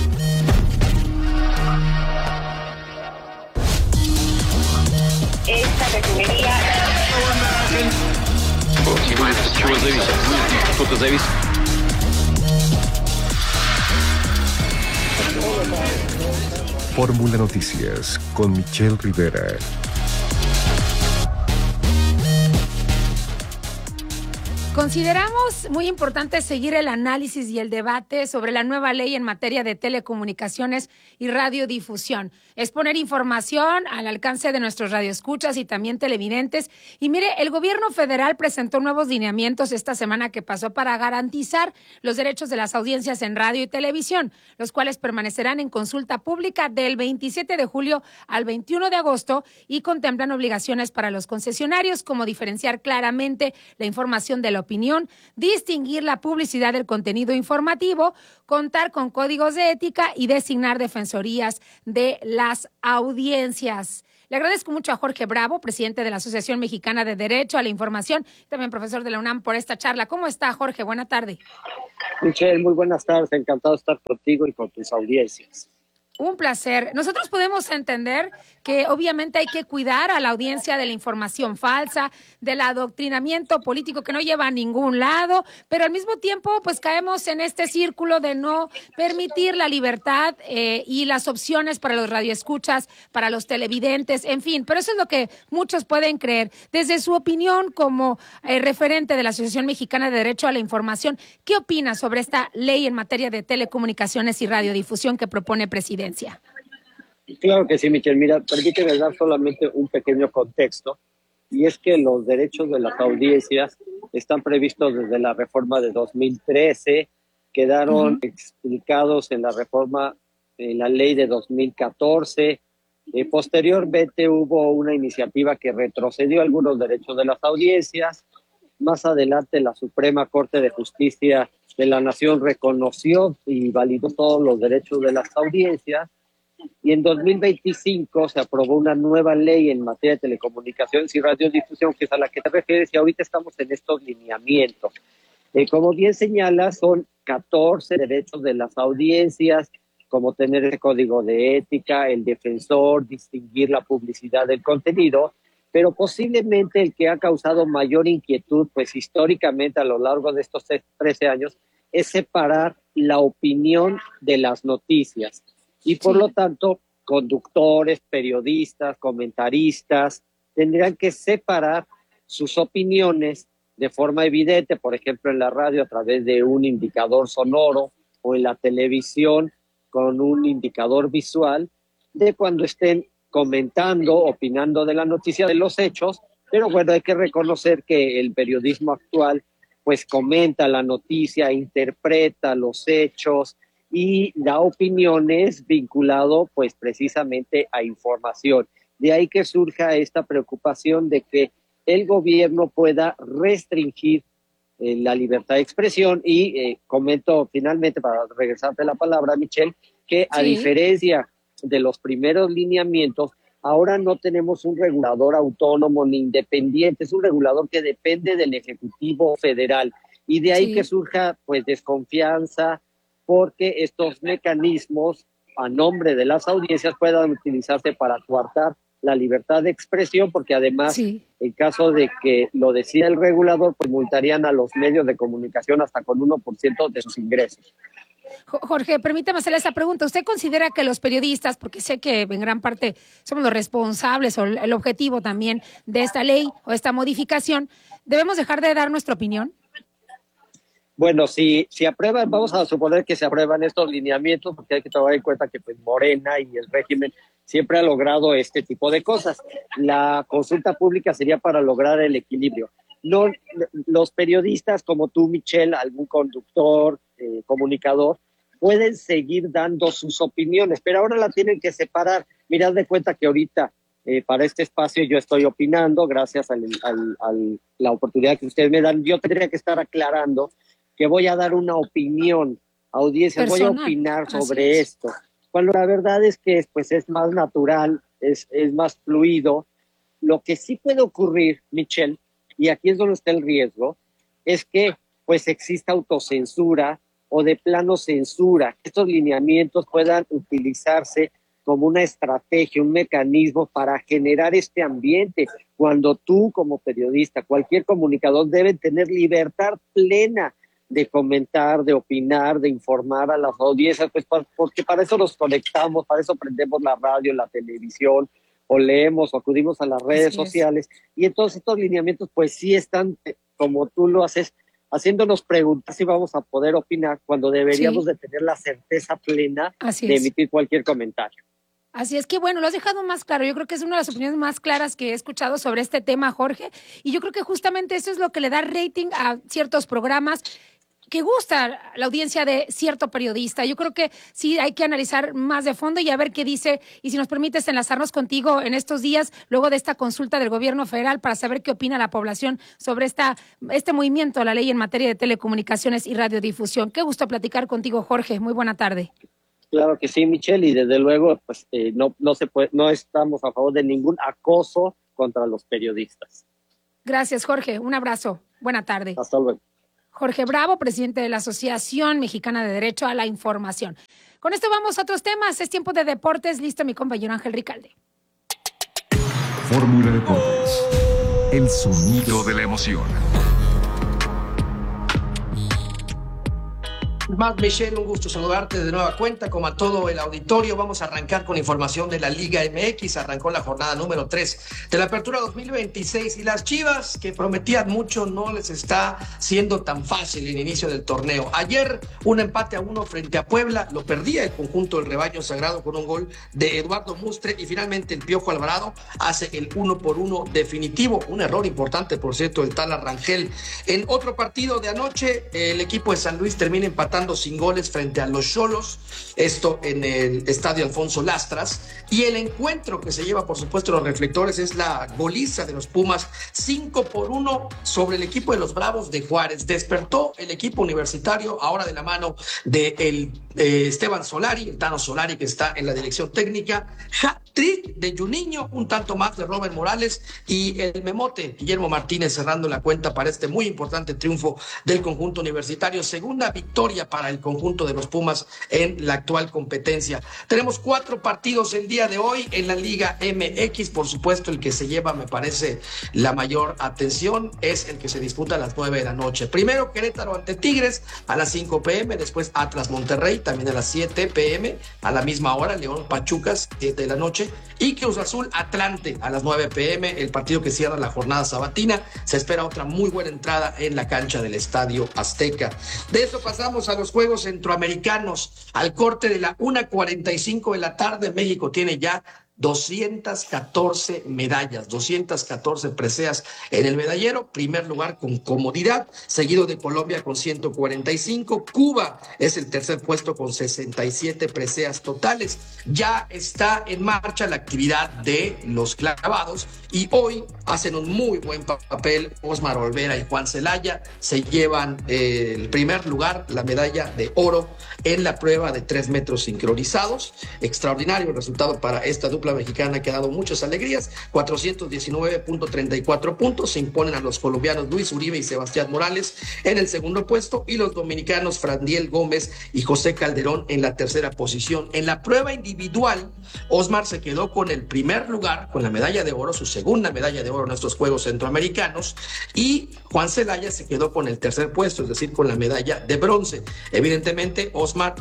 Esta refinería... Fórmula Noticias con Michelle Rivera. Consideramos muy importante seguir el análisis y el debate sobre la nueva ley en materia de telecomunicaciones y radiodifusión. Es poner información al alcance de nuestros radioescuchas y también televidentes. Y mire, el gobierno federal presentó nuevos lineamientos esta semana que pasó para garantizar los derechos de las audiencias en radio y televisión, los cuales permanecerán en consulta pública del 27 de julio al 21 de agosto y contemplan obligaciones para los concesionarios, como diferenciar claramente la información de la opinión opinión, distinguir la publicidad del contenido informativo, contar con códigos de ética y designar defensorías de las audiencias. Le agradezco mucho a Jorge Bravo, presidente de la Asociación Mexicana de Derecho a la Información, también profesor de la UNAM, por esta charla. ¿Cómo está, Jorge? Buena tarde. Michelle, muy buenas tardes. Encantado de estar contigo y con tus audiencias. Un placer. Nosotros podemos entender que obviamente hay que cuidar a la audiencia de la información falsa, del adoctrinamiento político que no lleva a ningún lado, pero al mismo tiempo pues caemos en este círculo de no permitir la libertad y las opciones para los radioescuchas, para los televidentes, en fin. Pero eso es lo que muchos pueden creer. Desde su opinión como referente de la Asociación Mexicana de Derecho a la Información, ¿qué opina sobre esta ley en materia de telecomunicaciones y radiodifusión que propone Presidencia? Claro que sí, Michelle. Mira, permíteme dar solamente un pequeño contexto, y es que los derechos de las audiencias están previstos desde la reforma de 2013, quedaron explicados en la reforma, en la ley de 2014. Posteriormente hubo una iniciativa que retrocedió algunos derechos de las audiencias. Más adelante la Suprema Corte de Justicia de la Nación reconoció y validó todos los derechos de las audiencias, y en 2025 se aprobó una nueva ley en materia de telecomunicaciones y radiodifusión, que es a la que te refieres, y ahorita estamos en estos lineamientos. Como bien señalas, son 14 derechos de las audiencias, como tener el código de ética, el defensor, distinguir la publicidad del contenido, pero posiblemente el que ha causado mayor inquietud, pues históricamente a lo largo de estos 13 años, es separar la opinión de las noticias. Y por lo tanto, conductores, periodistas, comentaristas, tendrían que separar sus opiniones de forma evidente, por ejemplo, en la radio a través de un indicador sonoro, o en la televisión con un indicador visual, de cuando estén comentando, opinando de la noticia, de los hechos. Pero bueno, hay que reconocer que el periodismo actual pues comenta la noticia, interpreta los hechos y da opiniones vinculado pues precisamente a información. De ahí que surja esta preocupación de que el gobierno pueda restringir la libertad de expresión, y comento finalmente, para regresarte la palabra, Michelle, que a diferencia de los primeros lineamientos, ahora no tenemos un regulador autónomo ni independiente, es un regulador que depende del Ejecutivo Federal, y de ahí que surja pues desconfianza, porque estos mecanismos a nombre de las audiencias puedan utilizarse para coartar la libertad de expresión, porque además en caso de que lo decida el regulador, pues multarían a los medios de comunicación hasta con 1% de sus ingresos. Jorge, permítame hacerle esa pregunta. ¿Usted considera que los periodistas, porque sé que en gran parte somos los responsables o el objetivo también de esta ley o esta modificación, debemos dejar de dar nuestra opinión? Bueno, si aprueban, vamos a suponer que se aprueban estos lineamientos, porque hay que tomar en cuenta que pues Morena y el régimen siempre ha logrado este tipo de cosas. La consulta pública sería para lograr el equilibrio. No, los periodistas como tú, Michelle, algún conductor, comunicador, pueden seguir dando sus opiniones, pero ahora la tienen que separar. Mirad de cuenta que ahorita para este espacio yo estoy opinando, gracias a la oportunidad que ustedes me dan. Yo tendría que estar aclarando que voy a dar una opinión, audiencia, voy a opinar sobre esto. Cuando la verdad es que pues, es más natural, es más fluido. Lo que sí puede ocurrir, Michelle, y aquí es donde está el riesgo, es que pues exista autocensura o de plano censura. Estos lineamientos puedan utilizarse como una estrategia, un mecanismo para generar este ambiente. Cuando tú como periodista, cualquier comunicador debe tener libertad plena de comentar, de opinar, de informar a las audiencias, pues porque para eso nos conectamos, para eso prendemos la radio, la televisión, o leemos o acudimos a las redes sociales, y entonces estos lineamientos pues sí están, como tú lo haces, haciéndonos preguntas si vamos a poder opinar cuando deberíamos de tener la certeza plena de emitir cualquier comentario. Así es que, bueno, lo has dejado más claro. Yo creo que es una de las opiniones más claras que he escuchado sobre este tema, Jorge, y yo creo que justamente eso es lo que le da rating a ciertos programas. que gusta la audiencia de cierto periodista. Yo creo que sí hay que analizar más de fondo y a ver qué dice, y si nos permites enlazarnos contigo en estos días, luego de esta consulta del gobierno federal, para saber qué opina la población sobre este movimiento, la ley en materia de telecomunicaciones y radiodifusión. Qué gusto platicar contigo, Jorge. Muy buena tarde. Claro que sí, Michelle, y desde luego pues, no estamos a favor de ningún acoso contra los periodistas. Gracias, Jorge. Un abrazo. Buena tarde. Hasta luego. Jorge Bravo, presidente de la Asociación Mexicana de Derecho a la Información. Con esto vamos a otros temas. Es tiempo de deportes. Listo, mi compañero Ángel Ricalde. Fórmula Deportes. El sonido de la emoción. Más, Michelle, un gusto saludarte de nueva cuenta, como a todo el auditorio. Vamos a arrancar con información de la Liga MX. Arrancó la jornada número 3 de la Apertura 2026 y las Chivas, que prometían mucho, no les está siendo tan fácil el inicio del torneo. Ayer, un empate a 1 frente a Puebla, lo perdía el conjunto del Rebaño Sagrado con un gol de Eduardo Mustre, y finalmente el Piojo Alvarado hace el 1-1 definitivo. Un error importante, por cierto, del tal Rangel. En otro partido de anoche, el equipo de San Luis termina empatando sin goles frente a los Xolos, esto en el estadio Alfonso Lastras, y el encuentro que se lleva por supuesto los reflectores es la goliza de los Pumas 5-1 sobre el equipo de los Bravos de Juárez. Despertó el equipo universitario, ahora de la mano de Esteban Solari, el Tano Solari, que está en la dirección técnica. Hat-trick de Juninho, un tanto más de Robert Morales, y el memote Guillermo Martínez cerrando la cuenta para este muy importante triunfo del conjunto universitario. Segunda victoria para el conjunto de los Pumas en la actual competencia. Tenemos 4 partidos el día de hoy en la Liga MX. Por supuesto, el que se lleva, me parece, la mayor atención es el que se disputa a las 9 de la noche. Primero, Querétaro ante Tigres a las 5 p.m., después Atlas Monterrey también a las 7 p.m., a la misma hora León Pachuca 7 de la noche, y Cruz Azul Atlante a las 9 p.m., el partido que cierra la jornada sabatina. Se espera otra muy buena entrada en la cancha del Estadio Azteca. De eso pasamos a los Juegos Centroamericanos. Al corte de la 1:45 de la tarde, México tiene ya 214 medallas, 214 preseas en el medallero. Primer lugar con comodidad, seguido de Colombia con 145. Cuba es el tercer puesto con 67 preseas totales. Ya está en marcha la actividad de los clavados y hoy hacen un muy buen papel. Osmar Olvera y Juan Celaya se llevan el primer lugar, la medalla de oro en la prueba de 3 metros sincronizados. Extraordinario resultado para esta dupla mexicana que ha dado muchas alegrías. 419.34 puntos. Se imponen a los colombianos Luis Uribe y Sebastián Morales en el segundo puesto, y los dominicanos Frandiel Gómez y José Calderón en la tercera posición. En la prueba individual, Osmar se quedó con el primer lugar, con la medalla de oro, su segunda medalla de oro en estos Juegos Centroamericanos, y Juan Celaya se quedó con el tercer puesto, es decir, con la medalla de bronce. Evidentemente, Osmar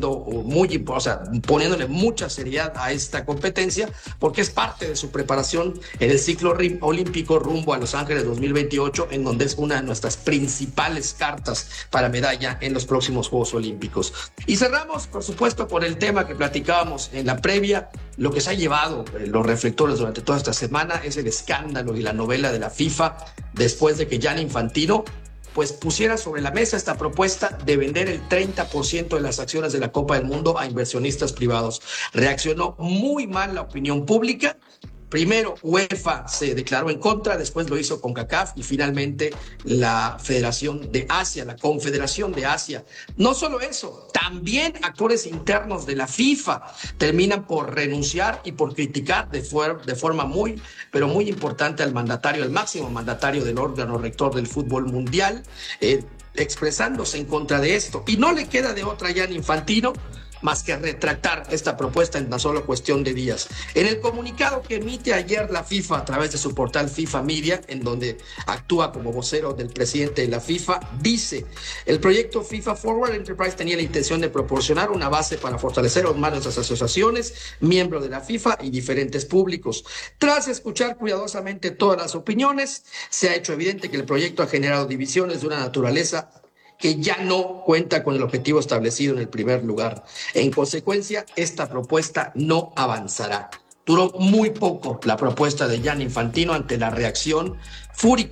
poniéndole mucha seriedad a esta competencia, porque es parte de su preparación en el ciclo olímpico rumbo a Los Ángeles 2028, en donde es una de nuestras principales cartas para medalla en los próximos Juegos Olímpicos. Y cerramos, por supuesto, con el tema que platicábamos en la previa. Lo que se ha llevado los reflectores durante toda esta semana es el escándalo y la novela de la FIFA, después de que Gianni Infantino pues pusiera sobre la mesa esta propuesta de vender el 30% de las acciones de la Copa del Mundo a inversionistas privados. Reaccionó muy mal la opinión pública. Primero, UEFA se declaró en contra, después lo hizo CONCACAF y finalmente la Federación de Asia, la Confederación de Asia. No solo eso, también actores internos de la FIFA terminan por renunciar y por criticar de forma muy importante al mandatario, al máximo mandatario del órgano rector del fútbol mundial, expresándose en contra de esto. Y no le queda de otra a Gianni Infantino más que retractar esta propuesta en tan solo cuestión de días. En el comunicado que emite ayer la FIFA a través de su portal FIFA Media, en donde actúa como vocero del presidente de la FIFA, dice: el proyecto FIFA Forward Enterprise tenía la intención de proporcionar una base para fortalecer aún más nuestras asociaciones, miembros de la FIFA y diferentes públicos. Tras escuchar cuidadosamente todas las opiniones, se ha hecho evidente que el proyecto ha generado divisiones de una naturaleza que ya no cuenta con el objetivo establecido en el primer lugar. En consecuencia, esta propuesta no avanzará. Duró muy poco la propuesta de Gianni Infantino ante la reacción fúrica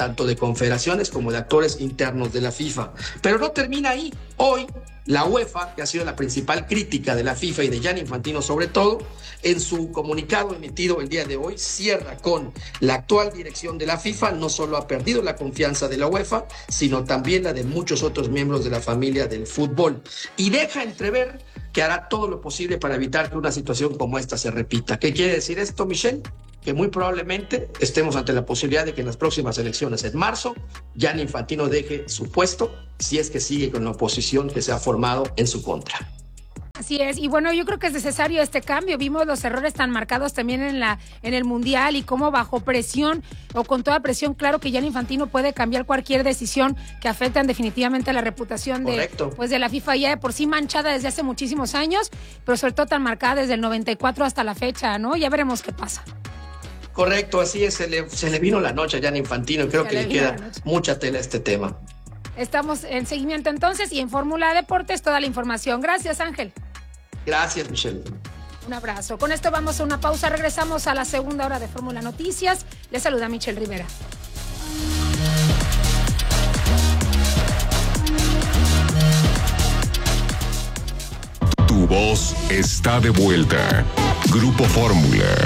tanto de confederaciones como de actores internos de la FIFA. Pero no termina ahí. Hoy, la UEFA, que ha sido la principal crítica de la FIFA y de Gianni Infantino sobre todo, en su comunicado emitido el día de hoy, cierra con: la actual dirección de la FIFA no solo ha perdido la confianza de la UEFA, sino también la de muchos otros miembros de la familia del fútbol. Y deja entrever que hará todo lo posible para evitar que una situación como esta se repita. ¿Qué quiere decir esto, Michelle? Que muy probablemente estemos ante la posibilidad de que en las próximas elecciones en marzo, Gianni Infantino deje su puesto si es que sigue con la oposición que se ha formado en su contra. Así es, y bueno, yo creo que es necesario este cambio. Vimos los errores tan marcados también en el Mundial y cómo bajo presión o con toda presión, claro que Gianni Infantino puede cambiar cualquier decisión que afecten definitivamente a la reputación de la FIFA, ya de por sí manchada desde hace muchísimos años, pero sobre todo tan marcada desde el 94 hasta la fecha, ¿no? Ya veremos qué pasa. Correcto, así es, se le vino la noche a Gianni Infantino y creo que le queda mucha tela a este tema. Estamos en seguimiento entonces y en Fórmula Deportes toda la información. Gracias, Ángel. Gracias, Michelle. Un abrazo. Con esto vamos a una pausa. Regresamos a la segunda hora de Fórmula Noticias. Les saluda Michelle Rivera. Tu voz está de vuelta. Grupo Fórmula.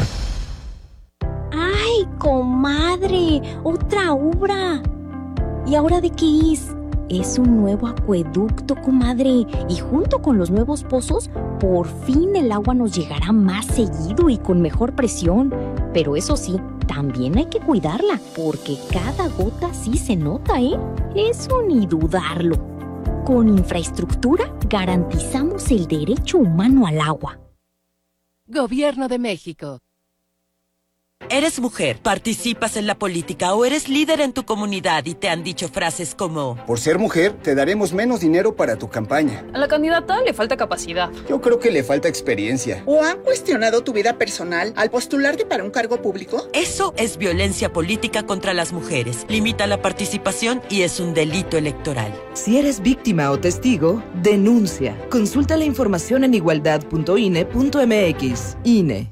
¡Ay, comadre! ¡Otra obra! ¿Y ahora de qué es? Es un nuevo acueducto, comadre. Y junto con los nuevos pozos, por fin el agua nos llegará más seguido y con mejor presión. Pero eso sí, también hay que cuidarla, porque cada gota sí se nota, ¿eh? Eso ni dudarlo. Con infraestructura garantizamos el derecho humano al agua. Gobierno de México. Eres mujer, participas en la política o eres líder en tu comunidad y te han dicho frases como: por ser mujer, te daremos menos dinero para tu campaña. A la candidata le falta capacidad. Yo creo que le falta experiencia. ¿O han cuestionado tu vida personal al postularte para un cargo público? Eso es violencia política contra las mujeres. Limita la participación y es un delito electoral. Si eres víctima o testigo, denuncia. Consulta la información en igualdad.ine.mx. INE.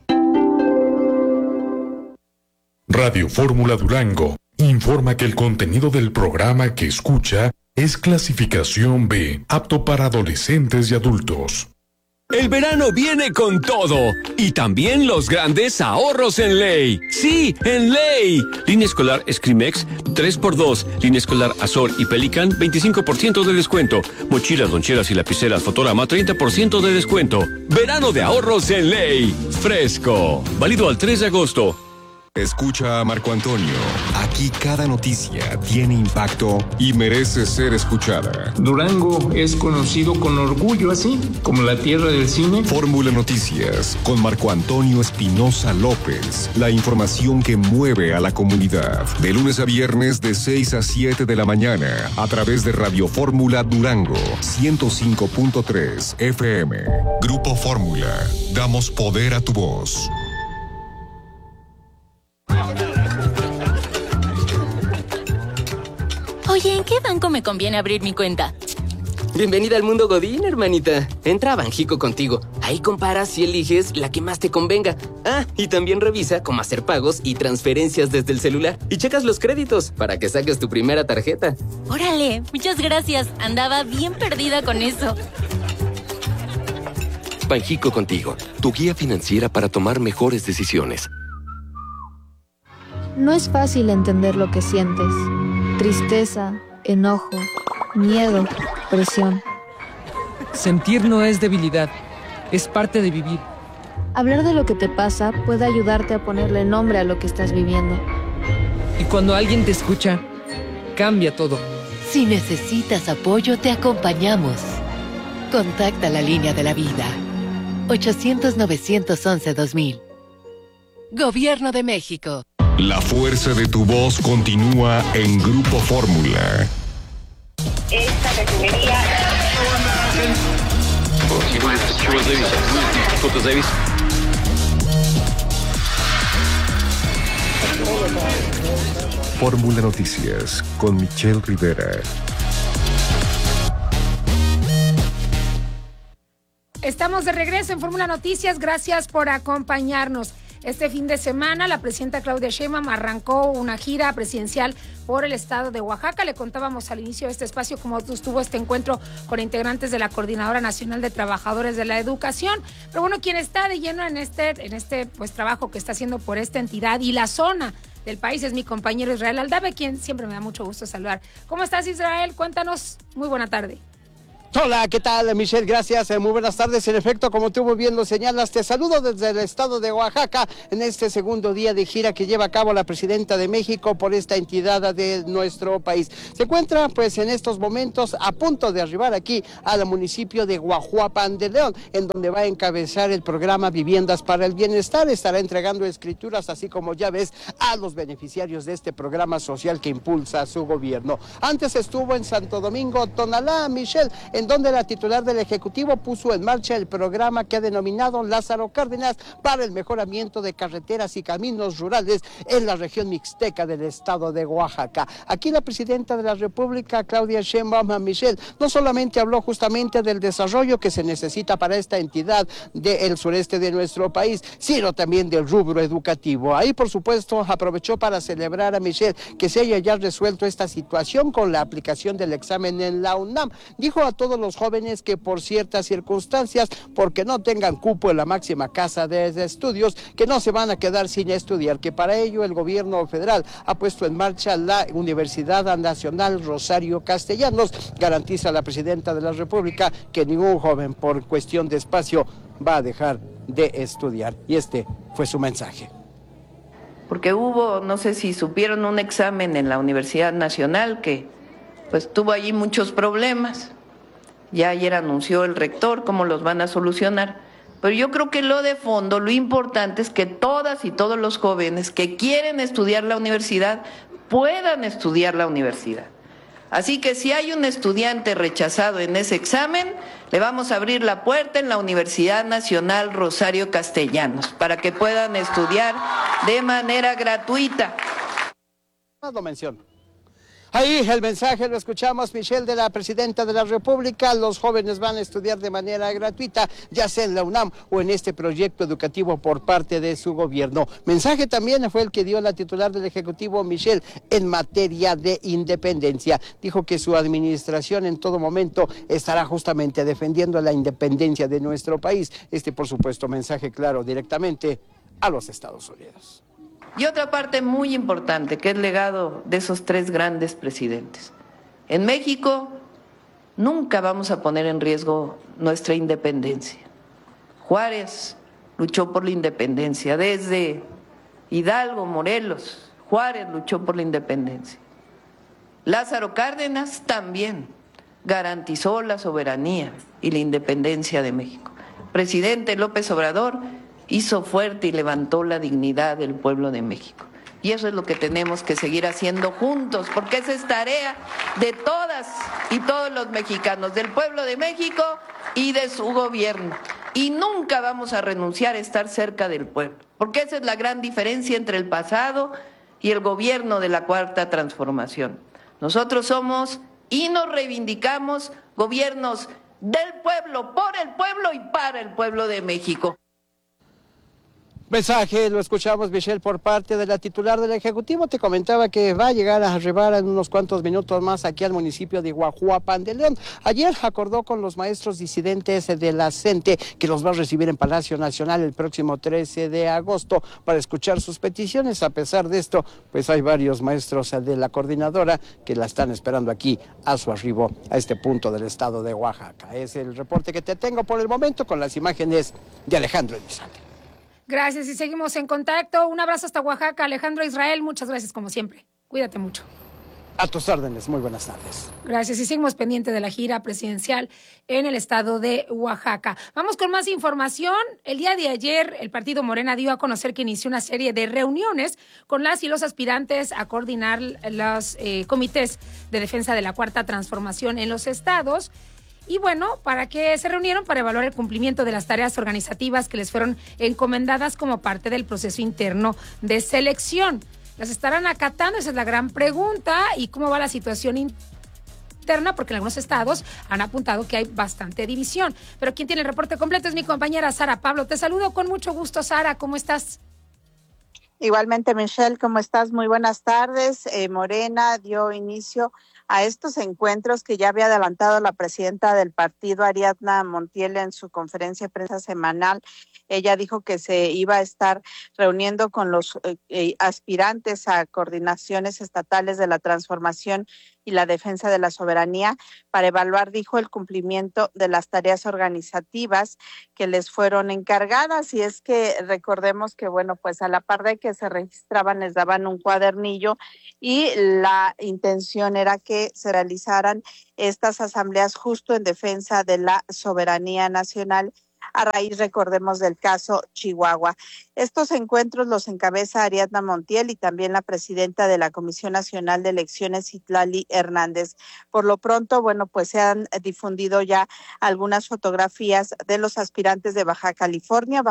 Radio Fórmula Durango informa que el contenido del programa que escucha es clasificación B, apto para adolescentes y adultos. El verano viene con todo y también los grandes ahorros en Ley. Sí, en Ley. Línea escolar Scrimex 3x2, línea escolar Azor y Pelican 25% de descuento. Mochilas, loncheras y lapiceras Fotorama 30% de descuento. Verano de ahorros en Ley. Fresco. Válido al 3 de agosto. Escucha a Marco Antonio. Aquí cada noticia tiene impacto y merece ser escuchada. Durango es conocido con orgullo así, como la tierra del cine. Fórmula Noticias con Marco Antonio Espinosa López. La información que mueve a la comunidad. De lunes a viernes de 6 a 7 de la mañana a través de Radio Fórmula Durango 105.3 FM. Grupo Fórmula. Damos poder a tu voz. Oye, ¿en qué banco me conviene abrir mi cuenta? Bienvenida al mundo Godín, hermanita. Entra a Banjico contigo. Ahí comparas y eliges la que más te convenga. Ah, y también revisa cómo hacer pagos y transferencias desde el celular. Y checas los créditos para que saques tu primera tarjeta. Órale, muchas gracias. Andaba bien perdida con eso. Banjico contigo, tu guía financiera para tomar mejores decisiones. No es fácil entender lo que sientes. Tristeza, enojo, miedo, presión. Sentir no es debilidad, es parte de vivir. Hablar de lo que te pasa puede ayudarte a ponerle nombre a lo que estás viviendo. Y cuando alguien te escucha, cambia todo. Si necesitas apoyo, te acompañamos. Contacta la línea de la vida. 800-911-2000. Gobierno de México. La fuerza de tu voz continúa en Grupo Fórmula. Esta refinería... Fórmula Noticias con Michelle Rivera. Estamos de regreso en Fórmula Noticias. Gracias por acompañarnos. Este fin de semana, la presidenta Claudia Sheinbaum arrancó una gira presidencial por el estado de Oaxaca. Le contábamos al inicio de este espacio cómo estuvo este encuentro con integrantes de la Coordinadora Nacional de Trabajadores de la Educación. Pero bueno, quien está de lleno en este pues trabajo que está haciendo por esta entidad y la zona del país es mi compañero Israel Aldave, quien siempre me da mucho gusto saludar. ¿Cómo estás, Israel? Cuéntanos. Muy buena tarde. Hola, ¿qué tal, Michelle? Gracias, muy buenas tardes. En efecto, como tú muy bien lo señalas, te saludo desde el estado de Oaxaca en este segundo día de gira que lleva a cabo la presidenta de México por esta entidad de nuestro país. Se encuentra, pues, en estos momentos a punto de arribar aquí al municipio de Guajuapan de León, en donde va a encabezar el programa Viviendas para el Bienestar. Estará entregando escrituras, así como llaves, a los beneficiarios de este programa social que impulsa su gobierno. Antes estuvo en Santo Domingo, Tonalá, Michelle, en donde la titular del Ejecutivo puso en marcha el programa que ha denominado Lázaro Cárdenas para el mejoramiento de carreteras y caminos rurales en la región mixteca del estado de Oaxaca. Aquí la presidenta de la República, Claudia Sheinbaum, Michelle, no solamente habló justamente del desarrollo que se necesita para esta entidad del sureste de nuestro país, sino también del rubro educativo. Ahí, por supuesto, aprovechó para celebrar a Michelle que se haya ya resuelto esta situación con la aplicación del examen en la UNAM. Dijo a todos los jóvenes que por ciertas circunstancias, porque no tengan cupo en la máxima casa de estudios, que no se van a quedar sin estudiar, que para ello el gobierno federal ha puesto en marcha la Universidad Nacional Rosario Castellanos. Garantiza la presidenta de la República que ningún joven por cuestión de espacio va a dejar de estudiar. Y este fue su mensaje. Porque hubo, no sé si supieron, un examen en la Universidad Nacional que pues tuvo allí muchos problemas. Ya ayer anunció el rector cómo los van a solucionar, pero yo creo que lo de fondo, lo importante es que todas y todos los jóvenes que quieren estudiar la universidad puedan estudiar la universidad. Así que si hay un estudiante rechazado en ese examen, le vamos a abrir la puerta en la Universidad Nacional Rosario Castellanos para que puedan estudiar de manera gratuita. No menciono. Ahí el mensaje lo escuchamos, Michelle, de la presidenta de la República. Los jóvenes van a estudiar de manera gratuita, ya sea en la UNAM o en este proyecto educativo por parte de su gobierno. Mensaje también fue el que dio la titular del Ejecutivo, Michelle, en materia de independencia. Dijo que su administración en todo momento estará justamente defendiendo la independencia de nuestro país. Por supuesto, mensaje claro directamente a los Estados Unidos. Y otra parte muy importante, que es el legado de esos tres grandes presidentes. En México nunca vamos a poner en riesgo nuestra independencia. Juárez luchó por la independencia, desde Hidalgo, Morelos, Juárez luchó por la independencia. Lázaro Cárdenas también garantizó la soberanía y la independencia de México. Presidente López Obrador hizo fuerte y levantó la dignidad del pueblo de México. Y eso es lo que tenemos que seguir haciendo juntos, porque esa es tarea de todas y todos los mexicanos, del pueblo de México y de su gobierno. Y nunca vamos a renunciar a estar cerca del pueblo, porque esa es la gran diferencia entre el pasado y el gobierno de la Cuarta Transformación. Nosotros somos y nos reivindicamos gobiernos del pueblo, por el pueblo y para el pueblo de México. Mensaje, lo escuchamos, Michelle, por parte de la titular del Ejecutivo. Te comentaba que va a llegar a arribar en unos cuantos minutos más aquí al municipio de Guajuapan de León. Ayer acordó con los maestros disidentes de la CENTE que los va a recibir en Palacio Nacional el próximo 13 de agosto para escuchar sus peticiones. A pesar de esto, pues hay varios maestros de la coordinadora que la están esperando aquí a su arribo a este punto del estado de Oaxaca. Es el reporte que te tengo por el momento con las imágenes de Alejandro Elizalde. Gracias y seguimos en contacto. Un abrazo hasta Oaxaca, Alejandro Israel. Muchas gracias como siempre. Cuídate mucho. A tus órdenes, muy buenas tardes. Gracias y seguimos pendientes de la gira presidencial en el estado de Oaxaca. Vamos con más información. El día de ayer el partido Morena dio a conocer que inició una serie de reuniones con las y los aspirantes a coordinar los comités de defensa de la Cuarta Transformación en los estados. Y bueno, ¿para qué se reunieron? Para evaluar el cumplimiento de las tareas organizativas que les fueron encomendadas como parte del proceso interno de selección. ¿Las estarán acatando? Esa es la gran pregunta. ¿Y cómo va la situación interna? Porque en algunos estados han apuntado que hay bastante división. Pero quien tiene el reporte completo es mi compañera Sara Pablo. Te saludo con mucho gusto, Sara. ¿Cómo estás? Igualmente, Michelle, ¿cómo estás? Muy buenas tardes. Morena dio inicio a estos encuentros que ya había adelantado la presidenta del partido, Ariadna Montiel, en su conferencia de prensa semanal. Ella dijo que se iba a estar reuniendo con los aspirantes a coordinaciones estatales de la transformación y la defensa de la soberanía para evaluar, dijo, el cumplimiento de las tareas organizativas que les fueron encargadas. Y es que recordemos que, bueno, pues a la par de que se registraban, les daban un cuadernillo y la intención era que se realizaran estas asambleas justo en defensa de la soberanía nacional, a raíz, recordemos, del caso Chihuahua. Estos encuentros los encabeza Ariadna Montiel y también la presidenta de la Comisión Nacional de Elecciones, Citlali Hernández. Por lo pronto, bueno, pues se han difundido ya algunas fotografías de los aspirantes de Baja California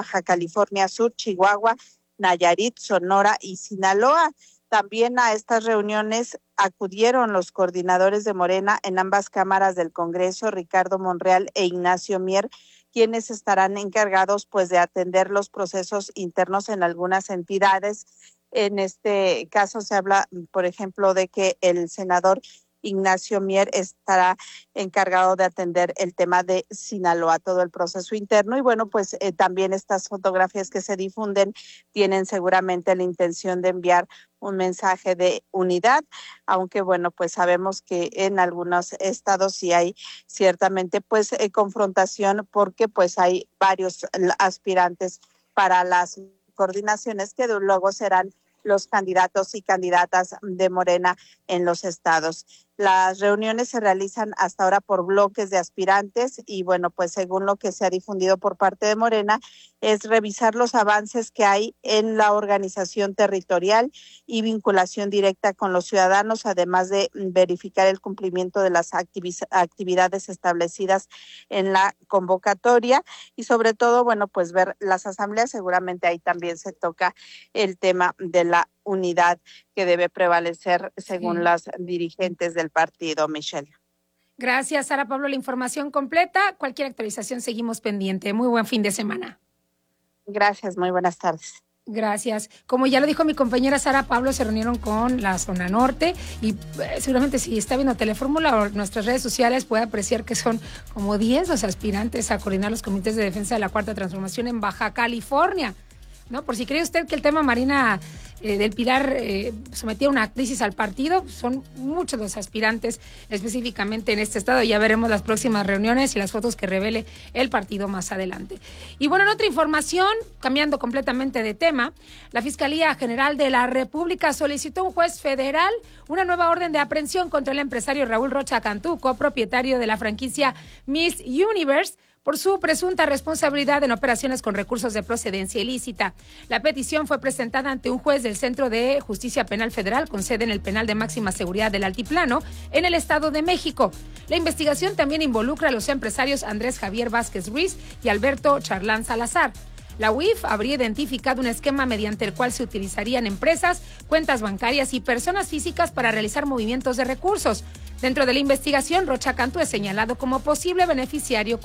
Sur, Chihuahua, Nayarit, Sonora y Sinaloa. También a estas reuniones acudieron los coordinadores de Morena en ambas cámaras del Congreso, Ricardo Monreal e Ignacio Mier, quienes estarán encargados pues de atender los procesos internos en algunas entidades. En este caso se habla, por ejemplo, de que el senador Ignacio Mier estará encargado de atender el tema de Sinaloa, todo el proceso interno. Y bueno, pues también estas fotografías que se difunden tienen seguramente la intención de enviar un mensaje de unidad, aunque bueno, pues sabemos que en algunos estados sí hay ciertamente pues confrontación, porque pues hay varios aspirantes para las coordinaciones que luego serán los candidatos y candidatas de Morena en los estados. Las reuniones se realizan hasta ahora por bloques de aspirantes y bueno, pues según lo que se ha difundido por parte de Morena, es revisar los avances que hay en la organización territorial y vinculación directa con los ciudadanos, además de verificar el cumplimiento de las actividades establecidas en la convocatoria y sobre todo, bueno, pues ver las asambleas. Seguramente ahí también se toca el tema de la unidad que debe prevalecer según las dirigentes del partido, Michelle. Gracias, Sara Pablo, la información completa. Cualquier actualización seguimos pendiente. Muy buen fin de semana. Gracias, muy buenas tardes. Gracias. Como ya lo dijo mi compañera Sara Pablo, se reunieron con la zona norte y seguramente si está viendo Telefórmula o nuestras redes sociales puede apreciar que son como 10 los aspirantes a coordinar los comités de defensa de la Cuarta Transformación en Baja California. ¿No? Por si cree usted que el tema Marina del Pilar sometía una crisis al partido, son muchos los aspirantes específicamente en este estado. Ya veremos las próximas reuniones y las fotos que revele el partido más adelante. Y bueno, en otra información, cambiando completamente de tema, la Fiscalía General de la República solicitó a un juez federal una nueva orden de aprehensión contra el empresario Raúl Rocha Cantú, copropietario de la franquicia Miss Universe, por su presunta responsabilidad en operaciones con recursos de procedencia ilícita. La petición fue presentada ante un juez del Centro de Justicia Penal Federal con sede en el Penal de Máxima Seguridad del Altiplano, en el Estado de México. La investigación también involucra a los empresarios Andrés Javier Vázquez Ruiz y Alberto Charlán Salazar. La UIF habría identificado un esquema mediante el cual se utilizarían empresas, cuentas bancarias y personas físicas para realizar movimientos de recursos. Dentro de la investigación, Rocha Cantú es señalado como posible beneficiario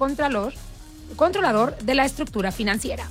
controlador de la estructura financiera.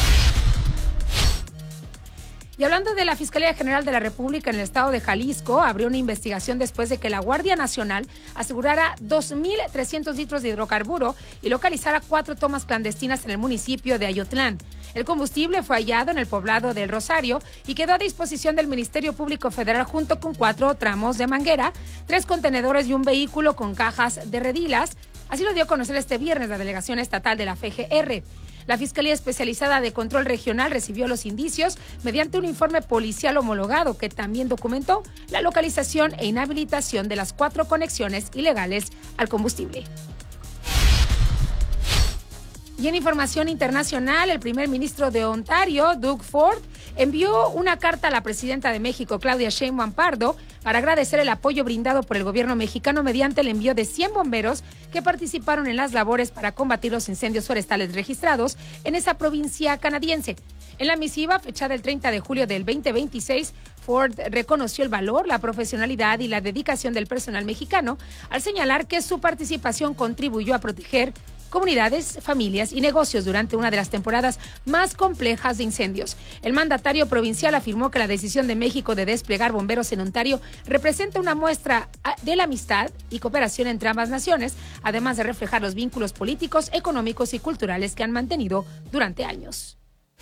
Y hablando de la Fiscalía General de la República en el estado de Jalisco, abrió una investigación después de que la Guardia Nacional asegurara 2.300 litros de hidrocarburo y localizara 4 tomas clandestinas en el municipio de Ayotlán. El combustible fue hallado en el poblado del Rosario y quedó a disposición del Ministerio Público Federal junto con 4 tramos de manguera, 3 contenedores y un vehículo con cajas de redilas. Así lo dio a conocer este viernes la Delegación Estatal de la FGR. La Fiscalía Especializada de Control Regional recibió los indicios mediante un informe policial homologado que también documentó la localización e inhabilitación de las 4 conexiones ilegales al combustible. Y en información internacional, el primer ministro de Ontario, Doug Ford, envió una carta a la presidenta de México, Claudia Sheinbaum Pardo, para agradecer el apoyo brindado por el gobierno mexicano mediante el envío de 100 bomberos que participaron en las labores para combatir los incendios forestales registrados en esa provincia canadiense. En la misiva, fechada el 30 de julio del 2026, Ford reconoció el valor, la profesionalidad y la dedicación del personal mexicano al señalar que su participación contribuyó a proteger comunidades, familias y negocios durante una de las temporadas más complejas de incendios. El mandatario provincial afirmó que la decisión de México de desplegar bomberos en Ontario representa una muestra de la amistad y cooperación entre ambas naciones, además de reflejar los vínculos políticos, económicos y culturales que han mantenido durante años.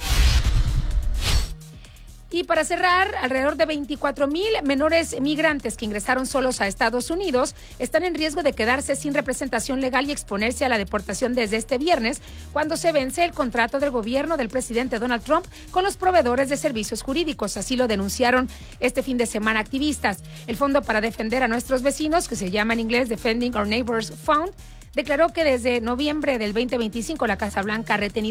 Y para cerrar, alrededor de 24,000 menores migrantes que ingresaron solos a Estados Unidos están en riesgo de quedarse sin representación legal y exponerse a la deportación desde este viernes, cuando se vence el contrato del gobierno del presidente Donald Trump con los proveedores de servicios jurídicos. Así lo denunciaron este fin de semana activistas. El Fondo para Defender a Nuestros Vecinos, que se llama en inglés Defending Our Neighbors Fund, declaró que desde noviembre del 2025 la Casa Blanca ha retenido